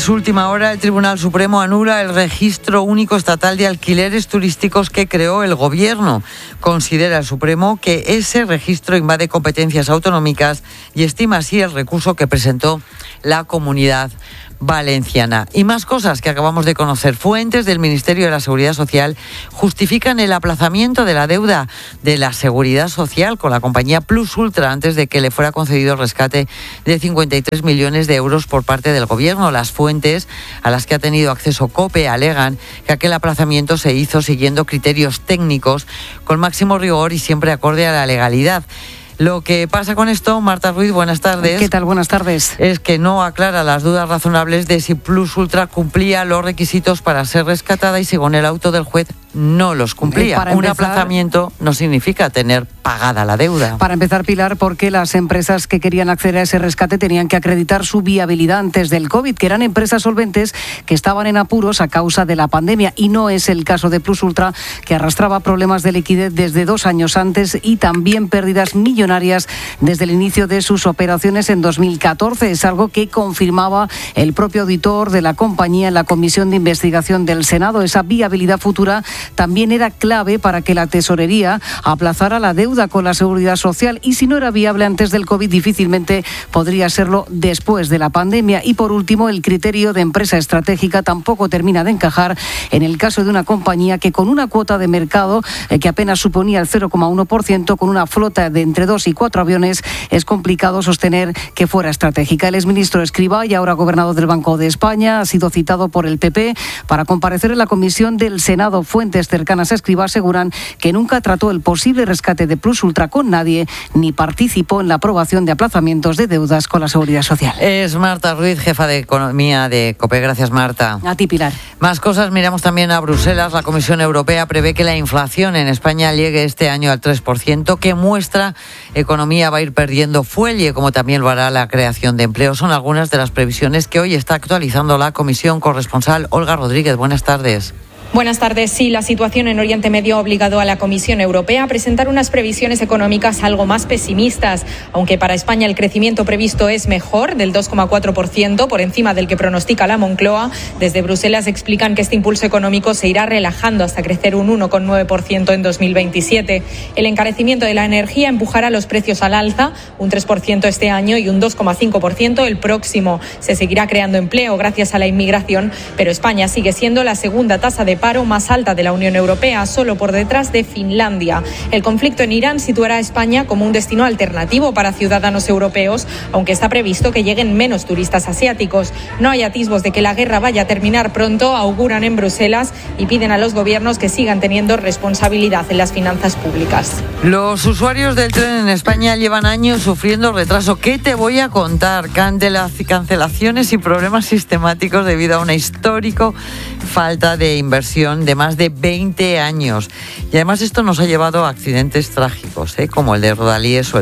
Speaker 27: última hora, el Tribunal Supremo anula el registro único estatal de alquileres turísticos que creó el Gobierno. Considera el Supremo que ese registro invade competencias autonómicas y estima así el recurso que presentó la Comunidad Valenciana. Y más cosas que acabamos de conocer. Fuentes del Ministerio de la Seguridad Social justifican el aplazamiento de la deuda de la Seguridad Social con la compañía Plus Ultra antes de que le fuera concedido el rescate de 53 millones de euros por parte del Gobierno. Las fuentes a las que ha tenido acceso COPE alegan que aquel aplazamiento se hizo siguiendo criterios técnicos con máximo rigor y siempre acorde a la legalidad. Lo que pasa con esto, Marta Ruiz, buenas tardes.
Speaker 2: ¿Qué tal? Buenas tardes.
Speaker 27: Es que no aclara las dudas razonables de si Plus Ultra cumplía los requisitos para ser rescatada y según el auto del juez no los cumplía. Un aplazamiento no significa tener pagada la deuda.
Speaker 2: Para empezar, Pilar, porque las empresas que querían acceder a ese rescate tenían que acreditar su viabilidad antes del COVID, que eran empresas solventes que estaban en apuros a causa de la pandemia, y no es el caso de Plus Ultra, que arrastraba problemas de liquidez desde 2 años antes y también pérdidas millonarias desde el inicio de sus operaciones en 2014. Es algo que confirmaba el propio auditor de la compañía en la Comisión de Investigación del Senado. Esa viabilidad futura también era clave para que la Tesorería aplazara la deuda con la Seguridad Social, y si no era viable antes del COVID, difícilmente podría serlo después de la pandemia. Y por último, el criterio de empresa estratégica tampoco termina de encajar en el caso de una compañía que con una cuota de mercado que apenas suponía el 0,1%, con una flota de entre 2 y 4 aviones, es complicado sostener que fuera estratégica. El exministro Escrivá, y ahora gobernador del Banco de España, ha sido citado por el PP para comparecer en la comisión del Senado. Fuentes cercanas a Escrivá aseguran que nunca trató el posible rescate de Plus Ultra con nadie, ni participó en la aprobación de aplazamientos de deudas con la Seguridad Social.
Speaker 27: Es Marta Ruiz, jefa de Economía de COPE. Gracias, Marta.
Speaker 2: A ti, Pilar.
Speaker 27: Más cosas, miramos también a Bruselas. La Comisión Europea prevé que la inflación en España llegue este año al 3%, que muestra economía va a ir perdiendo fuelle, como también lo hará la creación de empleo. Son algunas de las previsiones que hoy está actualizando la Comisión. Corresponsal Olga Rodríguez, buenas tardes.
Speaker 3: Buenas tardes. Sí, la situación en Oriente Medio ha obligado a la Comisión Europea a presentar unas previsiones económicas algo más pesimistas. Aunque para España el crecimiento previsto es mejor, del 2,4%, por encima del que pronostica la Moncloa, desde Bruselas explican que este impulso económico se irá relajando hasta crecer un 1,9% en 2027. El encarecimiento de la energía empujará los precios al alza, un 3% este año y un 2,5% el próximo. Se seguirá creando empleo gracias a la inmigración, pero España sigue siendo la segunda tasa de paro más alta de la Unión Europea, solo por detrás de Finlandia. El conflicto en Irán situará a España como un destino alternativo para ciudadanos europeos, aunque está previsto que lleguen menos turistas asiáticos. No hay atisbos de que la guerra vaya a terminar pronto, auguran en Bruselas, y piden a los gobiernos que sigan teniendo responsabilidad en las finanzas públicas.
Speaker 27: Los usuarios del tren en España llevan años sufriendo retraso. ¿Qué te voy a contar? Cancelaciones y problemas sistemáticos debido a una histórica falta de inversión de más de 20 años. Y además esto nos ha llevado a accidentes trágicos, como el de Rodalíes o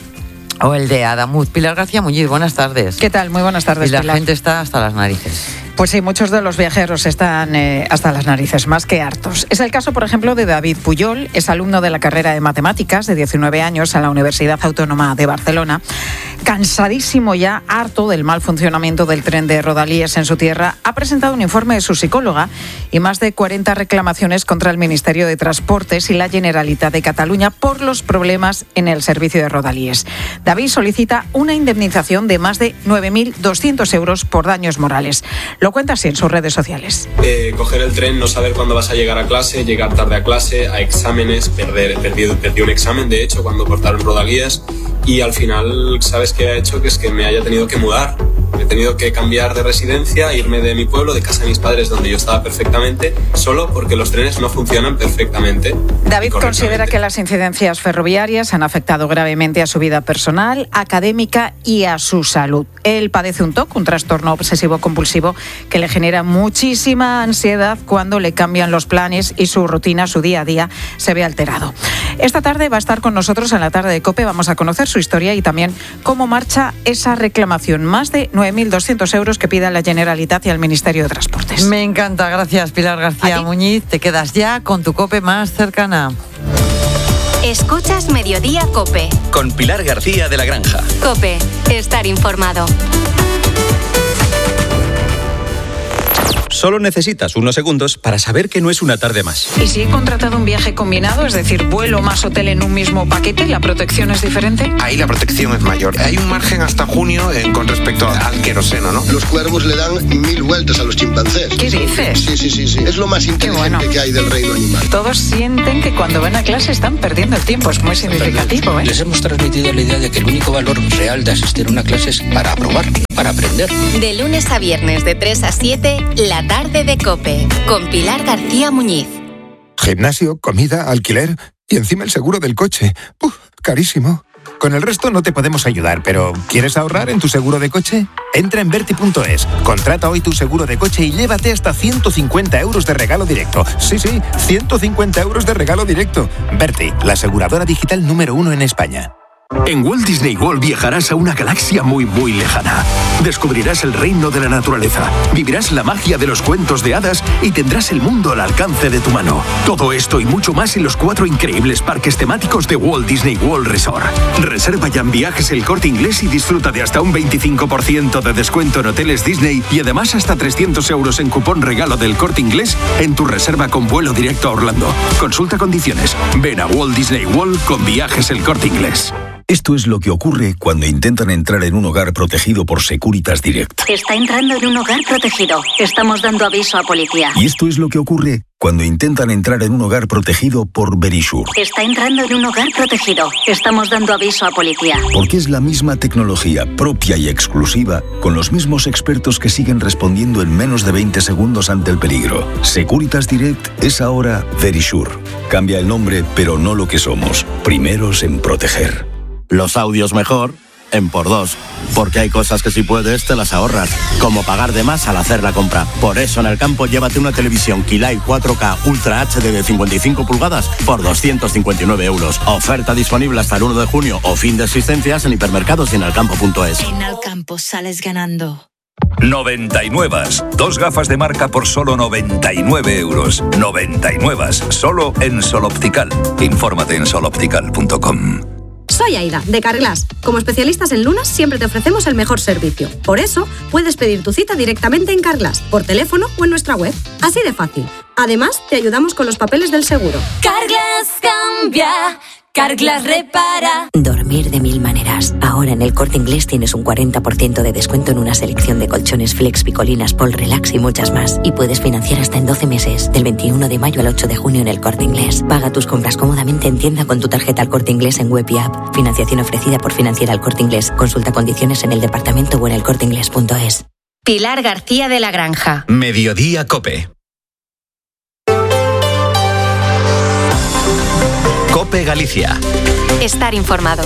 Speaker 27: el de Adamuz. Pilar García Muñiz, buenas tardes.
Speaker 4: ¿Qué tal? Muy buenas tardes,
Speaker 27: Y la
Speaker 4: Pilar.
Speaker 27: gente está hasta las narices.
Speaker 4: Pues sí, muchos de los viajeros están hasta las narices, más que hartos. Es el caso, por ejemplo, de David Puyol, es alumno de la carrera de Matemáticas, de 19 años, a la Universidad Autónoma de Barcelona. Cansadísimo ya, harto del mal funcionamiento del tren de Rodalíes en su tierra, ha presentado un informe de su psicóloga y más de 40 reclamaciones contra el Ministerio de Transportes y la Generalitat de Cataluña por los problemas en el servicio de Rodalíes. David solicita una indemnización de más de 9.200 euros por daños morales. Lo cuenta así en sus redes sociales.
Speaker 5: Coger el tren, no saber cuándo vas a llegar a clase, llegar tarde a clase, a exámenes, perdí un examen, de hecho, cuando cortaron Rodalíes, y al final, ¿sabes qué ha hecho? Que es que me haya tenido que mudar. He tenido que cambiar de residencia, irme de mi pueblo, de casa de mis padres, donde yo estaba perfectamente, solo porque los trenes no funcionan perfectamente.
Speaker 4: David considera que las incidencias ferroviarias han afectado gravemente a su vida personal, académica y a su salud. Él padece un TOC, un trastorno obsesivo-compulsivo, que le genera muchísima ansiedad cuando le cambian los planes y su rutina, su día a día, se ve alterado. Esta tarde va a estar con nosotros en la tarde de COPE. Vamos a conocer su historia y también cómo marcha esa reclamación. Más de 9.200 euros que pide a la Generalitat y al Ministerio de Transportes.
Speaker 27: Me encanta, gracias Pilar García Muñiz. Te quedas ya con tu COPE más cercana.
Speaker 7: Escuchas Mediodía COPE.
Speaker 6: Con Pilar García de la Granja.
Speaker 7: COPE, estar informado.
Speaker 8: Solo necesitas unos segundos para saber que no es una tarde más.
Speaker 4: ¿Y si he contratado un viaje combinado, es decir, vuelo más hotel en un mismo paquete, la protección es diferente?
Speaker 9: Ahí la protección es mayor. Hay un margen hasta junio con respecto al queroseno, ¿no?
Speaker 11: Los cuervos le dan 1000 vueltas a los chimpancés.
Speaker 4: ¿Qué dices?
Speaker 11: Sí. Es lo más inteligente que hay del reino animal.
Speaker 4: Todos sienten que cuando van a clase están perdiendo el tiempo. Es muy significativo, ¿eh?
Speaker 22: Les hemos transmitido la idea de que el único valor real de asistir a una clase es para aprobar, para aprender.
Speaker 7: De lunes a viernes de 3 a 7, La Tarde de COPE, con Pilar García Muñiz.
Speaker 24: Gimnasio, comida, alquiler y encima el seguro del coche. Carísimo. Con el resto no te podemos ayudar, pero ¿quieres ahorrar en tu seguro de coche? Entra en Verti.es, contrata hoy tu seguro de coche y llévate hasta 150 euros de regalo directo. Sí, 150 euros de regalo directo. Verti, la aseguradora digital número 1 en España.
Speaker 25: En Walt Disney World viajarás a una galaxia muy, muy lejana. Descubrirás el reino de la naturaleza, vivirás la magia de los cuentos de hadas y tendrás el mundo al alcance de tu mano. Todo esto y mucho más en los 4 increíbles parques temáticos de Walt Disney World Resort. Reserva ya en Viajes El Corte Inglés y disfruta de hasta un 25% de descuento en hoteles Disney y además hasta 300 euros en cupón regalo del Corte Inglés en tu reserva con vuelo directo a Orlando. Consulta condiciones. Ven a Walt Disney World con Viajes El Corte Inglés.
Speaker 26: Esto es lo que ocurre cuando intentan entrar en un hogar protegido por Securitas Direct.
Speaker 28: Está entrando en un hogar protegido. Estamos dando aviso a policía.
Speaker 26: Y esto es lo que ocurre cuando intentan entrar en un hogar protegido por Verisure.
Speaker 28: Está entrando en un hogar protegido. Estamos dando aviso a policía.
Speaker 26: Porque es la misma tecnología propia y exclusiva, con los mismos expertos que siguen respondiendo en menos de 20 segundos ante el peligro. Securitas Direct es ahora Verisure. Cambia el nombre, pero no lo que somos. Primeros en proteger.
Speaker 29: Los audios mejor en por 2, porque hay cosas que si puedes te las ahorras, como pagar de más al hacer la compra. Por eso en el campo llévate una televisión Kilai 4K Ultra HD de 55 pulgadas por 259 euros. Oferta disponible hasta el 1 de junio o fin de existencias en hipermercados y en elcampo.es.
Speaker 30: En Alcampo sales ganando.
Speaker 31: 99. 2 gafas de marca por solo 99 euros. 99. Solo en Sol Optical. Infórmate en soloptical.com.
Speaker 32: Soy Aida, de Carglass. Como especialistas en lunas, siempre te ofrecemos el mejor servicio. Por eso, puedes pedir tu cita directamente en Carglass, por teléfono o en nuestra web. Así de fácil. Además, te ayudamos con los papeles del seguro.
Speaker 30: Carglass cambia. Carglass repara.
Speaker 12: Dormir de 1000 maneras. Ahora en el Corte Inglés tienes un 40% de descuento en una selección de colchones Flex, Picolinas, Pol Relax y muchas más. Y puedes financiar hasta en 12 meses, del 21 de mayo al 8 de junio en el Corte Inglés. Paga tus compras cómodamente en tienda con tu tarjeta al Corte Inglés en web y app. Financiación ofrecida por Financiera al Corte Inglés. Consulta condiciones en el departamento o en elcorteinglés.es.
Speaker 7: Pilar García de la Granja.
Speaker 6: Mediodía COPE. COPE Galicia.
Speaker 7: Estar informado.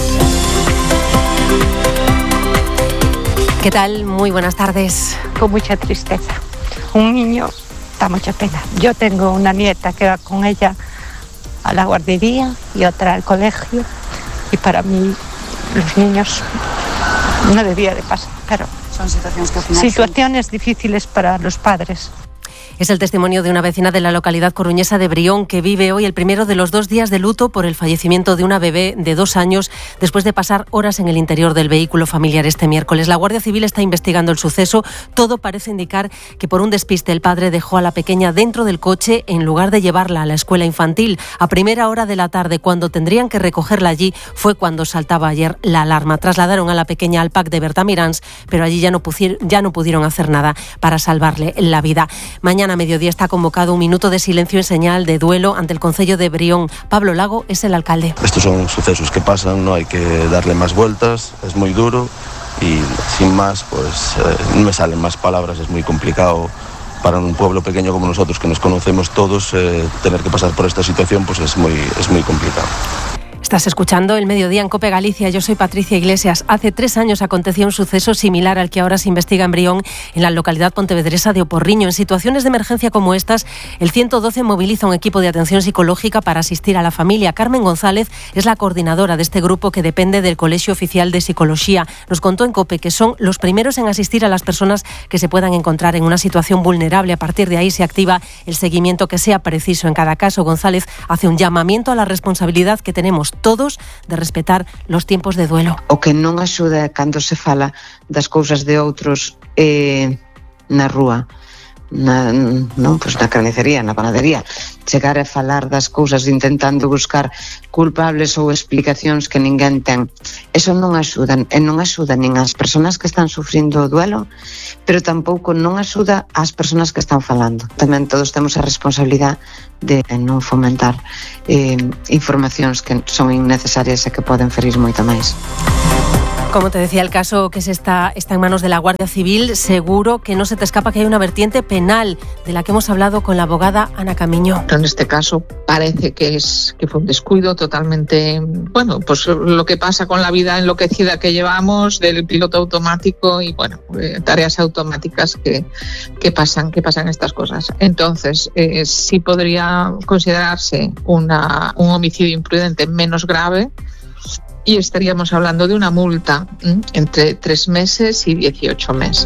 Speaker 33: ¿Qué tal? Muy buenas tardes.
Speaker 34: Con mucha tristeza. Un niño da mucha pena. Yo tengo una nieta que va con ella a la guardería y otra al colegio. Y para mí los niños no debía de pasar. Pero
Speaker 33: son situaciones que al final
Speaker 34: situaciones difíciles para los padres.
Speaker 33: Es el testimonio de una vecina de la localidad coruñesa de Brión que vive hoy el primero de los 2 días de luto por el fallecimiento de una bebé de 2 años después de pasar horas en el interior del vehículo familiar este miércoles. La Guardia Civil está investigando el suceso. Todo parece indicar que por un despiste el padre dejó a la pequeña dentro del coche en lugar de llevarla a la escuela infantil. A primera hora de la tarde, cuando tendrían que recogerla allí, fue cuando saltaba ayer la alarma. Trasladaron a la pequeña al PAC de Bertamirans, pero allí ya no pudieron hacer nada para salvarle la vida. Mañana a mediodía está convocado un minuto de silencio en señal de duelo ante el concello de Brión. Pablo Lago es el alcalde.
Speaker 35: Estos son sucesos que pasan, no hay que darle más vueltas, es muy duro y sin más, pues no me salen más palabras, es muy complicado para un pueblo pequeño como nosotros, que nos conocemos todos, tener que pasar por esta situación pues es muy complicado.
Speaker 33: Estás escuchando El Mediodía en COPE Galicia. Yo soy Patricia Iglesias. Hace 3 años aconteció un suceso similar al que ahora se investiga en Brión, en la localidad pontevedresa de Oporriño. En situaciones de emergencia como estas, el 112 moviliza un equipo de atención psicológica para asistir a la familia. Carmen González es la coordinadora de este grupo que depende del Colegio Oficial de Psicología. Nos contó en COPE que son los primeros en asistir a las personas que se puedan encontrar en una situación vulnerable. A partir de ahí se activa el seguimiento que sea preciso en cada caso. González hace un llamamiento a la responsabilidad que tenemos todos de respetar los tiempos de duelo.
Speaker 36: O que non axuda cando se fala das cousas de outros na rúa.
Speaker 1: na carnicería, na panadería, chegar a falar das cousas intentando buscar culpables ou explicacións que ninguén ten. Eso non axuda, e non axuda nin ás persoas que están sufrindo o duelo, pero tampouco non axuda ás persoas que están falando. Tamén todos temos a responsabilidade de non fomentar informacións que son innecesarias e que poden ferir moito máis.
Speaker 33: Como te decía, el caso que está en manos de la Guardia Civil, seguro que no se te escapa que hay una vertiente penal de la que hemos hablado con la abogada Ana Camiño.
Speaker 2: En este caso parece que fue un descuido totalmente, pues lo que pasa con la vida enloquecida que llevamos del piloto automático y tareas automáticas que pasan estas cosas. Entonces, sí podría considerarse un homicidio imprudente menos grave, y estaríamos hablando de una multa entre 3 meses y 18 meses.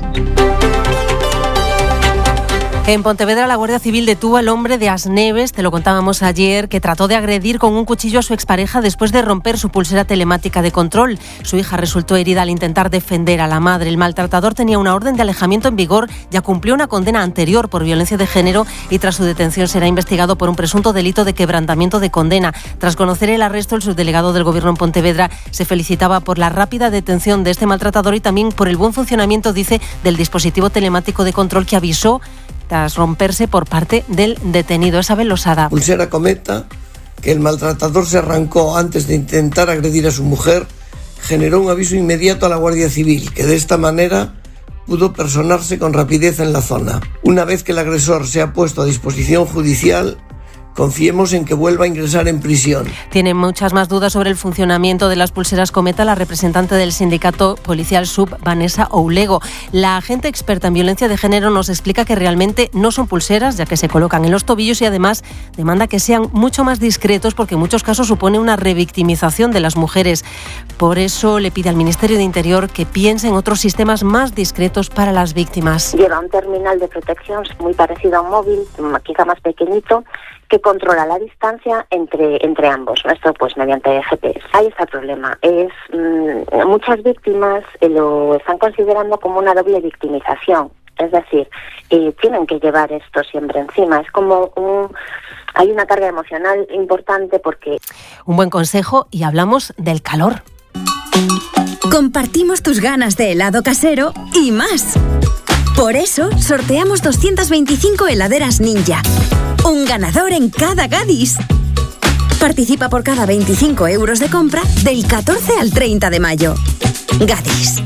Speaker 33: En Pontevedra, la Guardia Civil detuvo al hombre de Asneves, te lo contábamos ayer, que trató de agredir con un cuchillo a su expareja después de romper su pulsera telemática de control. Su hija resultó herida al intentar defender a la madre. El maltratador tenía una orden de alejamiento en vigor, ya cumplió una condena anterior por violencia de género y tras su detención será investigado por un presunto delito de quebrantamiento de condena. Tras conocer el arresto, el subdelegado del Gobierno en Pontevedra se felicitaba por la rápida detención de este maltratador y también por el buen funcionamiento, dice, del dispositivo telemático de control que avisó tras romperse por parte del detenido. Isabel Losada.
Speaker 3: Pulsera Cometa, que el maltratador se arrancó antes de intentar agredir a su mujer, generó un aviso inmediato a la Guardia Civil, que de esta manera pudo personarse con rapidez en la zona. Una vez que el agresor se ha puesto a disposición judicial, confiemos en que vuelva a ingresar en prisión.
Speaker 33: Tiene muchas más dudas sobre el funcionamiento de las pulseras Cometa la representante del sindicato policial SUB, Vanessa Oulego. La agente experta en violencia de género nos explica que realmente no son pulseras, ya que se colocan en los tobillos, y además demanda que sean mucho más discretos porque en muchos casos supone una revictimización de las mujeres. Por eso le pide al Ministerio de Interior que piense en otros sistemas más discretos para las víctimas.
Speaker 5: Lleva un terminal de protección muy parecido a un móvil, quizá más pequeñito, que controla la distancia entre ambos, esto pues mediante GPS. Ahí está el problema. Muchas víctimas lo están considerando como una doble victimización, es decir, tienen que llevar esto siempre encima. Es como hay una carga emocional importante porque...
Speaker 33: Un buen consejo, y hablamos del calor.
Speaker 10: Compartimos tus ganas de helado casero y más. Por eso, sorteamos 225 heladeras Ninja. Un ganador en cada Gadis. Participa por cada 25 euros de compra del 14 al 30 de mayo. Gadis.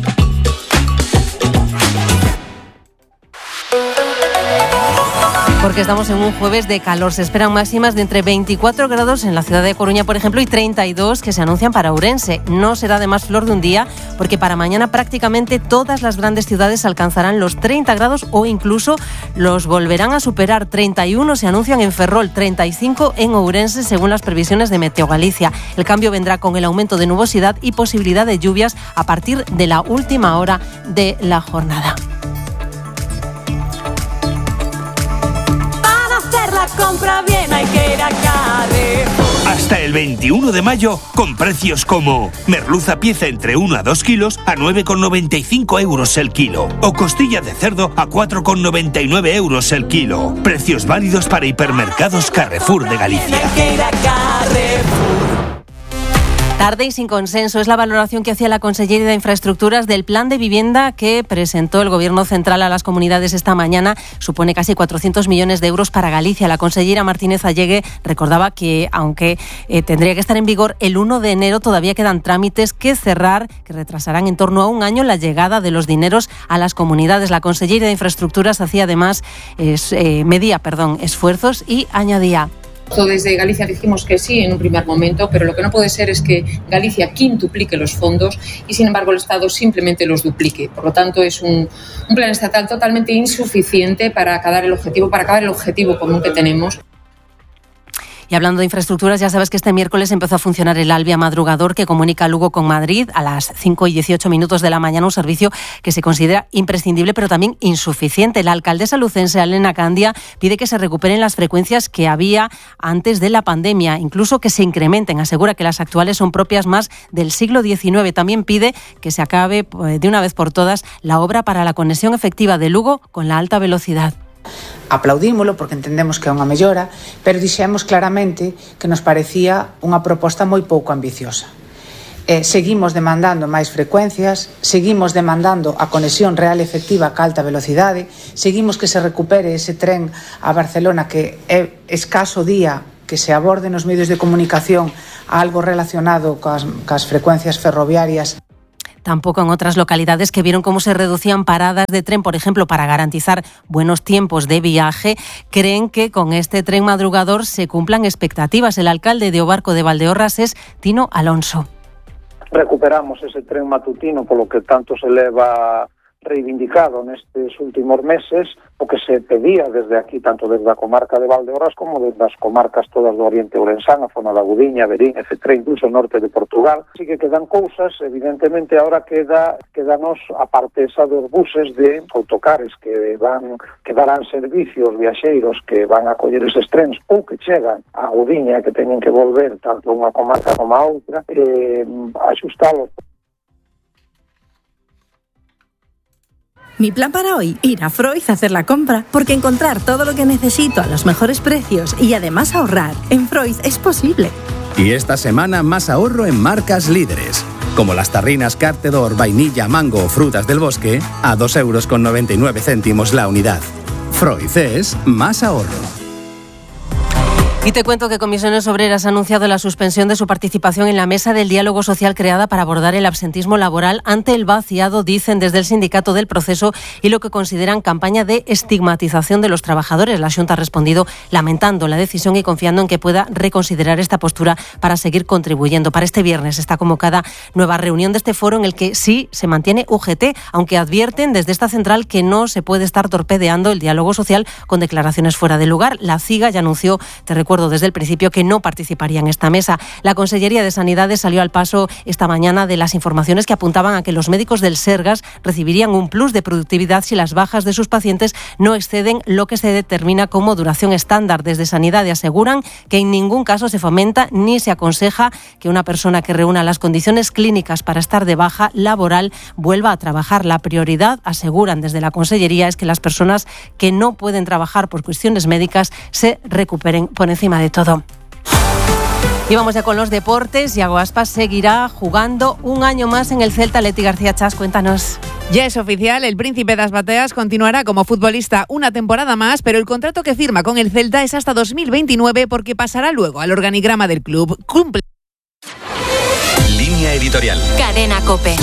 Speaker 33: Porque estamos en un jueves de calor. Se esperan máximas de entre 24 grados en la ciudad de Coruña, por ejemplo, y 32 que se anuncian para Ourense. No será además flor de un día, porque para mañana prácticamente todas las grandes ciudades alcanzarán los 30 grados o incluso los volverán a superar. 31 se anuncian en Ferrol, 35 en Ourense, según las previsiones de Meteo Galicia. El cambio vendrá con el aumento de nubosidad y posibilidad de lluvias a partir de la última hora de la jornada.
Speaker 30: Compra bien, hay que ir a Carrefour.
Speaker 13: Hasta el 21 de mayo, con precios como merluza pieza entre 1 a 2 kilos a 9,95 euros el kilo. O costilla de cerdo a 4,99 euros el kilo. Precios válidos para hipermercados Carrefour de Galicia.
Speaker 30: Hay que ir a Carrefour.
Speaker 33: Tarde y sin consenso es la valoración que hacía la Consellería de Infraestructuras del plan de vivienda que presentó el Gobierno central a las comunidades esta mañana. Supone casi 400 millones de euros para Galicia. La consellera Martínez Allegue recordaba que, aunque tendría que estar en vigor el 1 de enero, todavía quedan trámites que cerrar, que retrasarán en torno a un año la llegada de los dineros a las comunidades. La Consellería de Infraestructuras hacía además, medía esfuerzos y añadía:
Speaker 14: Desde Galicia dijimos que sí en un primer momento, pero lo que no puede ser es que Galicia quintuplique los fondos y sin embargo el Estado simplemente los duplique. Por lo tanto, es un plan estatal totalmente insuficiente para acabar el objetivo común que tenemos.
Speaker 33: Y hablando de infraestructuras, ya sabes que este miércoles empezó a funcionar el Alvia Madrugador, que comunica Lugo con Madrid a las 5:18 de la mañana, un servicio que se considera imprescindible pero también insuficiente. La alcaldesa lucense Elena Candia pide que se recuperen las frecuencias que había antes de la pandemia, incluso que se incrementen. Asegura que las actuales son propias más del siglo XIX. También pide que se acabe de una vez por todas la obra para la conexión efectiva de Lugo con la alta velocidad.
Speaker 4: Aplaudímolo porque entendemos que é unha mellora, pero dixemos claramente que nos parecía unha proposta moi pouco ambiciosa. Seguimos demandando máis frecuencias, seguimos demandando a conexión real e efectiva ca alta velocidade, seguimos que se recupere ese tren a Barcelona que é escaso día que se aborde nos medios de comunicación algo relacionado cas frecuencias ferroviarias.
Speaker 33: Tampoco en otras localidades que vieron cómo se reducían paradas de tren, por ejemplo, para garantizar buenos tiempos de viaje, creen que con este tren madrugador se cumplan expectativas. El alcalde de Obarco de Valdeorras es Tino Alonso.
Speaker 8: Recuperamos ese tren matutino polo que tanto se leva reivindicado nestes últimos meses, o que se pedía desde aquí, tanto desde a comarca de Valdeorras como desde as comarcas todas do Oriente Ourensán, a zona da Gudiña, Verín, etc., incluso o norte de Portugal. Así que quedan cousas, evidentemente ahora quedanos a parte esa dos buses de autocares que darán servicios viaxeiros que van a coller eses trens ou que chegan a Gudiña e que teñen que volver tanto a unha comarca como a outra, axustalos.
Speaker 9: Mi plan para hoy, ir a Freud a hacer la compra, porque encontrar todo lo que necesito a los mejores precios y además ahorrar en Freud es posible.
Speaker 11: Y esta semana más ahorro en marcas líderes, como las tarrinas Cartedor, vainilla, mango o frutas del bosque, a 2,99 € la unidad. Freud es más ahorro.
Speaker 33: Y te cuento que Comisiones Obreras ha anunciado la suspensión de su participación en la mesa del diálogo social creada para abordar el absentismo laboral ante el vaciado, dicen desde el sindicato, del proceso y lo que consideran campaña de estigmatización de los trabajadores. La Xunta ha respondido lamentando la decisión y confiando en que pueda reconsiderar esta postura para seguir contribuyendo. Para este viernes está convocada nueva reunión de este foro en el que sí se mantiene UGT, aunque advierten desde esta central que no se puede estar torpedeando el diálogo social con declaraciones fuera de lugar. La CIGA ya anunció, te recuerdo desde el principio, que no participaría en esta mesa. La Consellería de Sanidades salió al paso esta mañana de las informaciones que apuntaban a que los médicos del Sergas recibirían un plus de productividad si las bajas de sus pacientes no exceden lo que se determina como duración estándar. Desde Sanidad aseguran que en ningún caso se fomenta ni se aconseja que una persona que reúna las condiciones clínicas para estar de baja laboral vuelva a trabajar. La prioridad, aseguran desde la Consellería, es que las personas que no pueden trabajar por cuestiones médicas se recuperen por encima de todo. Y vamos ya con los deportes. Iago Aspas seguirá jugando un año más en el Celta. Leti García Chas, cuéntanos.
Speaker 15: Ya es oficial, el Príncipe das Bateas continuará como futbolista una temporada más, pero el contrato que firma con el Celta es hasta 2029 porque pasará luego al organigrama del club. Cumple.
Speaker 6: Línea editorial.
Speaker 7: Cadena COPE.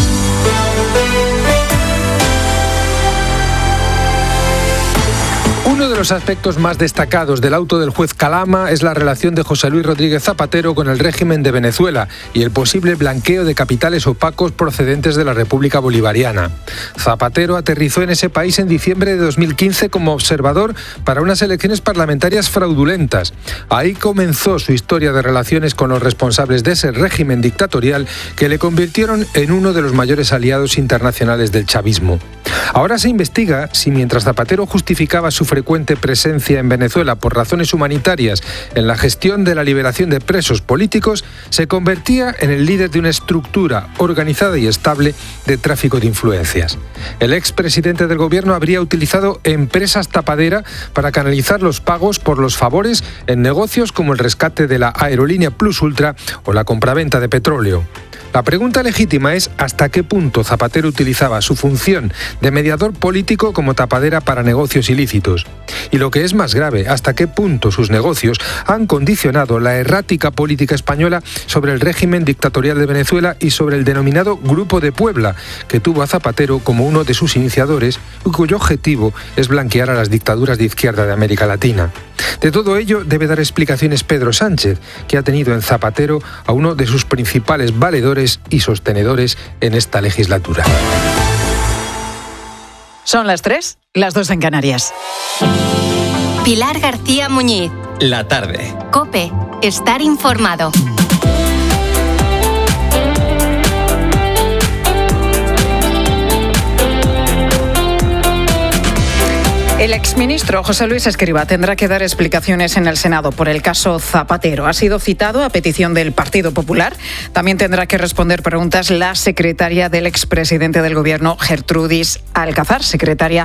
Speaker 16: Uno de los aspectos más destacados del auto del juez Calama es la relación de José Luis Rodríguez Zapatero con el régimen de Venezuela y el posible blanqueo de capitales opacos procedentes de la República Bolivariana. Zapatero aterrizó en ese país en diciembre de 2015 como observador para unas elecciones parlamentarias fraudulentas. Ahí comenzó su historia de relaciones con los responsables de ese régimen dictatorial que le convirtieron en uno de los mayores aliados internacionales del chavismo. Ahora se investiga si mientras Zapatero justificaba su frecuente presencia en Venezuela por razones humanitarias en la gestión de la liberación de presos políticos, se convertía en el líder de una estructura organizada y estable de tráfico de influencias. El expresidente del gobierno habría utilizado empresas tapadera para canalizar los pagos por los favores en negocios como el rescate de la aerolínea Plus Ultra o la compraventa de petróleo. La pregunta legítima es hasta qué punto Zapatero utilizaba su función de mediador político como tapadera para negocios ilícitos. Y lo que es más grave, hasta qué punto sus negocios han condicionado la errática política española sobre el régimen dictatorial de Venezuela y sobre el denominado Grupo de Puebla, que tuvo a Zapatero como uno de sus iniciadores y cuyo objetivo es blanquear a las dictaduras de izquierda de América Latina. De todo ello debe dar explicaciones Pedro Sánchez, que ha tenido en Zapatero a uno de sus principales valedores y sostenedores en esta legislatura.
Speaker 17: Son las 3, las 2 en Canarias.
Speaker 7: Pilar García Muñiz.
Speaker 6: La tarde.
Speaker 7: COPE. Estar informado.
Speaker 17: El exministro José Luis Escrivá tendrá que dar explicaciones en el Senado por el caso Zapatero. Ha sido citado a petición del Partido Popular. También tendrá que responder preguntas la secretaria del expresidente del Gobierno, Gertrudis Alcázar, secretaria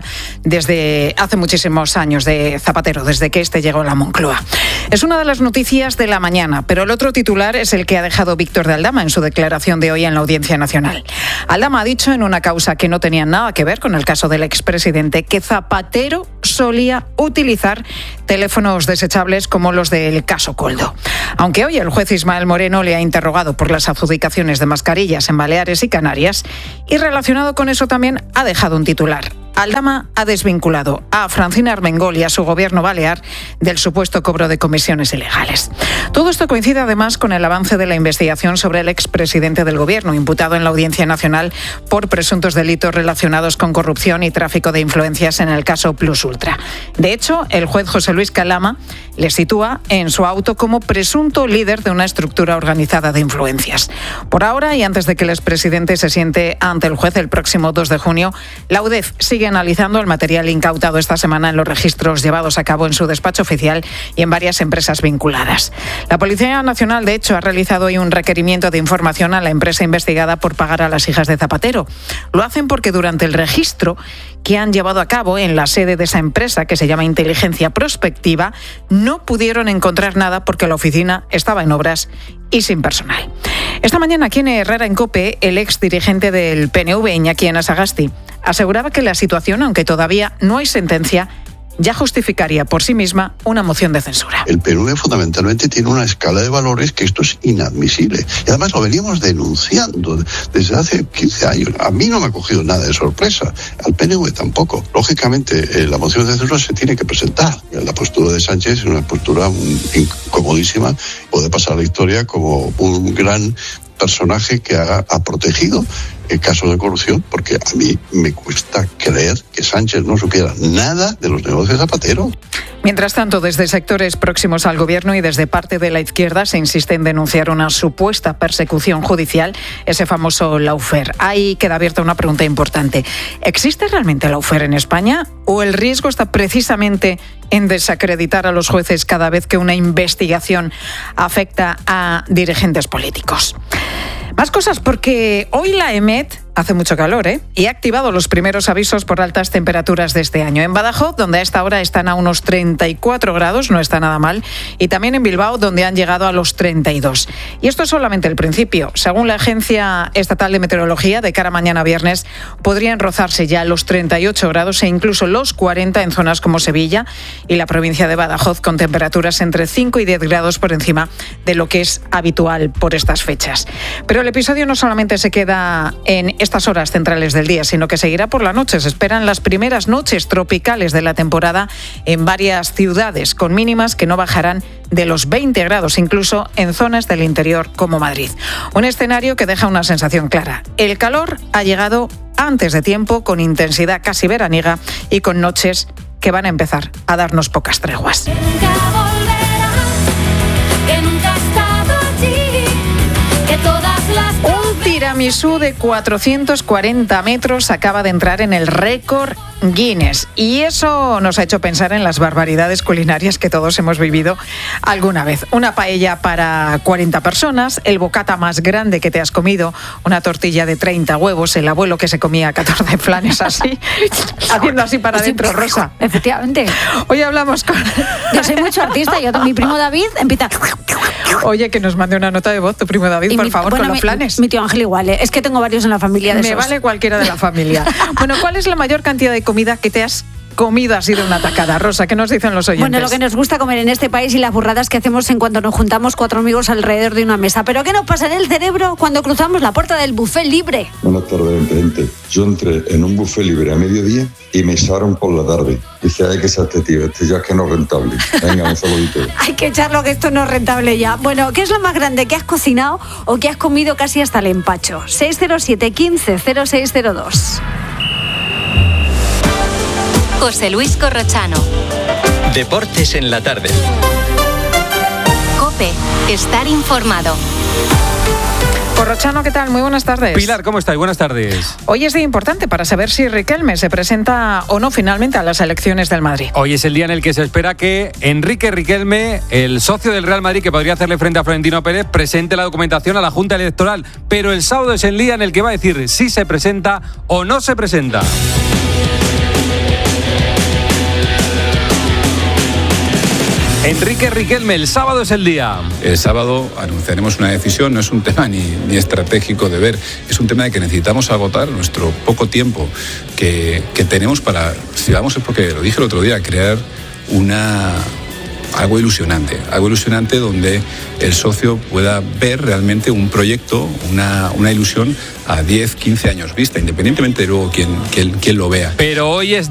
Speaker 17: desde hace muchísimos años de Zapatero, desde que este llegó a la Moncloa. Es una de las noticias de la mañana, pero el otro titular es el que ha dejado Víctor de Aldama en su declaración de hoy en la Audiencia Nacional. Aldama ha dicho en una causa que no tenía nada que ver con el caso del expresidente que Zapatero solía utilizar teléfonos desechables como los del caso Koldo. Aunque hoy el juez Ismael Moreno le ha interrogado por las adjudicaciones de mascarillas en Baleares y Canarias, y relacionado con eso también ha dejado un titular. Aldama ha desvinculado a Francina Armengol y a su gobierno balear del supuesto cobro de comisiones ilegales. Todo esto coincide además con el avance de la investigación sobre el expresidente del gobierno, imputado en la Audiencia Nacional por presuntos delitos relacionados con corrupción y tráfico de influencias en el caso Plus Ultra. De hecho, el juez José Luis Calama le sitúa en su auto como presunto líder de una estructura organizada de influencias. Por ahora, y antes de que el expresidente se siente ante el juez el próximo 2 de junio, la UDEF sigue analizando el material incautado esta semana en los registros llevados a cabo en su despacho oficial y en varias empresas vinculadas. La Policía Nacional, de hecho, ha realizado hoy un requerimiento de información a la empresa investigada por pagar a las hijas de Zapatero. Lo hacen porque durante el registro que han llevado a cabo en la sede de esa empresa, que se llama Inteligencia Prospectiva, no pudieron encontrar nada porque la oficina estaba en obras y sin personal. Esta mañana aquí en Herrera en COPE, el ex dirigente del PNV, Iñaki Anasagasti, aseguraba que la situación, aunque todavía no hay sentencia, ya justificaría por sí misma una moción de censura.
Speaker 12: El PNV fundamentalmente tiene una escala de valores que esto es inadmisible. Y además lo veníamos denunciando desde hace 15 años. A mí no me ha cogido nada de sorpresa, al PNV tampoco. Lógicamente, la moción de censura se tiene que presentar. La postura de Sánchez es una postura incomodísima. Puede pasar a la historia como un gran personaje que ha protegido el caso de corrupción, porque a mí me cuesta creer que Sánchez no supiera nada de los negocios de Zapatero.
Speaker 17: Mientras tanto, desde sectores próximos al gobierno y desde parte de la izquierda se insiste en denunciar una supuesta persecución judicial, ese famoso lawfare. Ahí queda abierta una pregunta importante. ¿Existe realmente lawfare en España o el riesgo está precisamente en desacreditar a los jueces cada vez que una investigación afecta a dirigentes políticos? Más cosas, porque hoy la EMET hace mucho calor, y ha activado los primeros avisos por altas temperaturas de este año. En Badajoz, donde a esta hora están a unos 34 grados, no está nada mal, y también en Bilbao, donde han llegado a los 32. Y esto es solamente el principio. Según la Agencia Estatal de Meteorología, de cara a mañana viernes, podrían rozarse ya los 38 grados e incluso los 40 en zonas como Sevilla y la provincia de Badajoz, con temperaturas entre 5 y 10 grados por encima de lo que es habitual por estas fechas. Pero el episodio no solamente se queda en estas horas centrales del día, sino que seguirá por la noche. Se esperan las primeras noches tropicales de la temporada en varias ciudades, con mínimas que no bajarán de los 20 grados, incluso en zonas del interior como Madrid. Un escenario que deja una sensación clara. El calor ha llegado antes de tiempo, con intensidad casi veraniega y con noches que van a empezar a darnos pocas treguas. Un tiramisú de 440 metros acaba de entrar en el récord Guinness, y eso nos ha hecho pensar en las barbaridades culinarias que todos hemos vivido alguna vez. Una paella para 40 personas, el bocata más grande que te has comido, una tortilla de 30 huevos, el abuelo que se comía 14 flanes así, haciendo así para adentro, Rosa.
Speaker 18: Efectivamente.
Speaker 17: Hoy hablamos con...
Speaker 18: Yo soy mucho artista, mi primo David empieza...
Speaker 17: Oye, que nos mande una nota de voz tu primo David, por favor, con los flanes.
Speaker 18: Mi tío Ángel igual, es que tengo varios en la familia de esos.
Speaker 17: Me vale cualquiera de la familia. Bueno, ¿cuál es la mayor cantidad de comida que te has comido así de una tacada, Rosa? ¿Qué nos dicen los oyentes?
Speaker 18: Bueno, lo que nos gusta comer en este país y las burradas que hacemos en cuanto nos juntamos 4 amigos alrededor de una mesa. ¿Pero qué nos pasa en el cerebro cuando cruzamos la puerta del buffet libre?
Speaker 19: Buenas tardes, gente. Yo entré en un buffet libre a mediodía y me echaron por la tarde. Dice, hay que ser este tío, ya es que no es rentable. Venga, un saludito.
Speaker 18: Hay que echarlo, que esto no es rentable ya. Bueno, ¿qué es lo más grande que has cocinado o que has comido casi hasta el empacho? 607 15 0602.
Speaker 7: José Luis Corrochano.
Speaker 6: Deportes en la tarde.
Speaker 7: COPE. Estar informado.
Speaker 17: Corrochano, ¿qué tal? Muy buenas tardes.
Speaker 1: Pilar, ¿cómo estáis? Buenas tardes.
Speaker 17: Hoy es día importante para saber si Riquelme se presenta o no finalmente a las elecciones del Madrid.
Speaker 1: Hoy es el día en el que se espera que Enrique Riquelme, el socio del Real Madrid que podría hacerle frente a Florentino Pérez, presente la documentación a la Junta Electoral. Pero el sábado es el día en el que va a decir si se presenta o no se presenta. Enrique Riquelme, el sábado es el día.
Speaker 20: El sábado anunciaremos una decisión, no es un tema ni estratégico de ver, es un tema de que necesitamos agotar nuestro poco tiempo que tenemos para, si vamos, es porque lo dije el otro día, crear algo ilusionante donde el socio pueda ver realmente un proyecto, una ilusión a 10, 15 años vista, independientemente de luego quién lo vea.
Speaker 1: Pero hoy es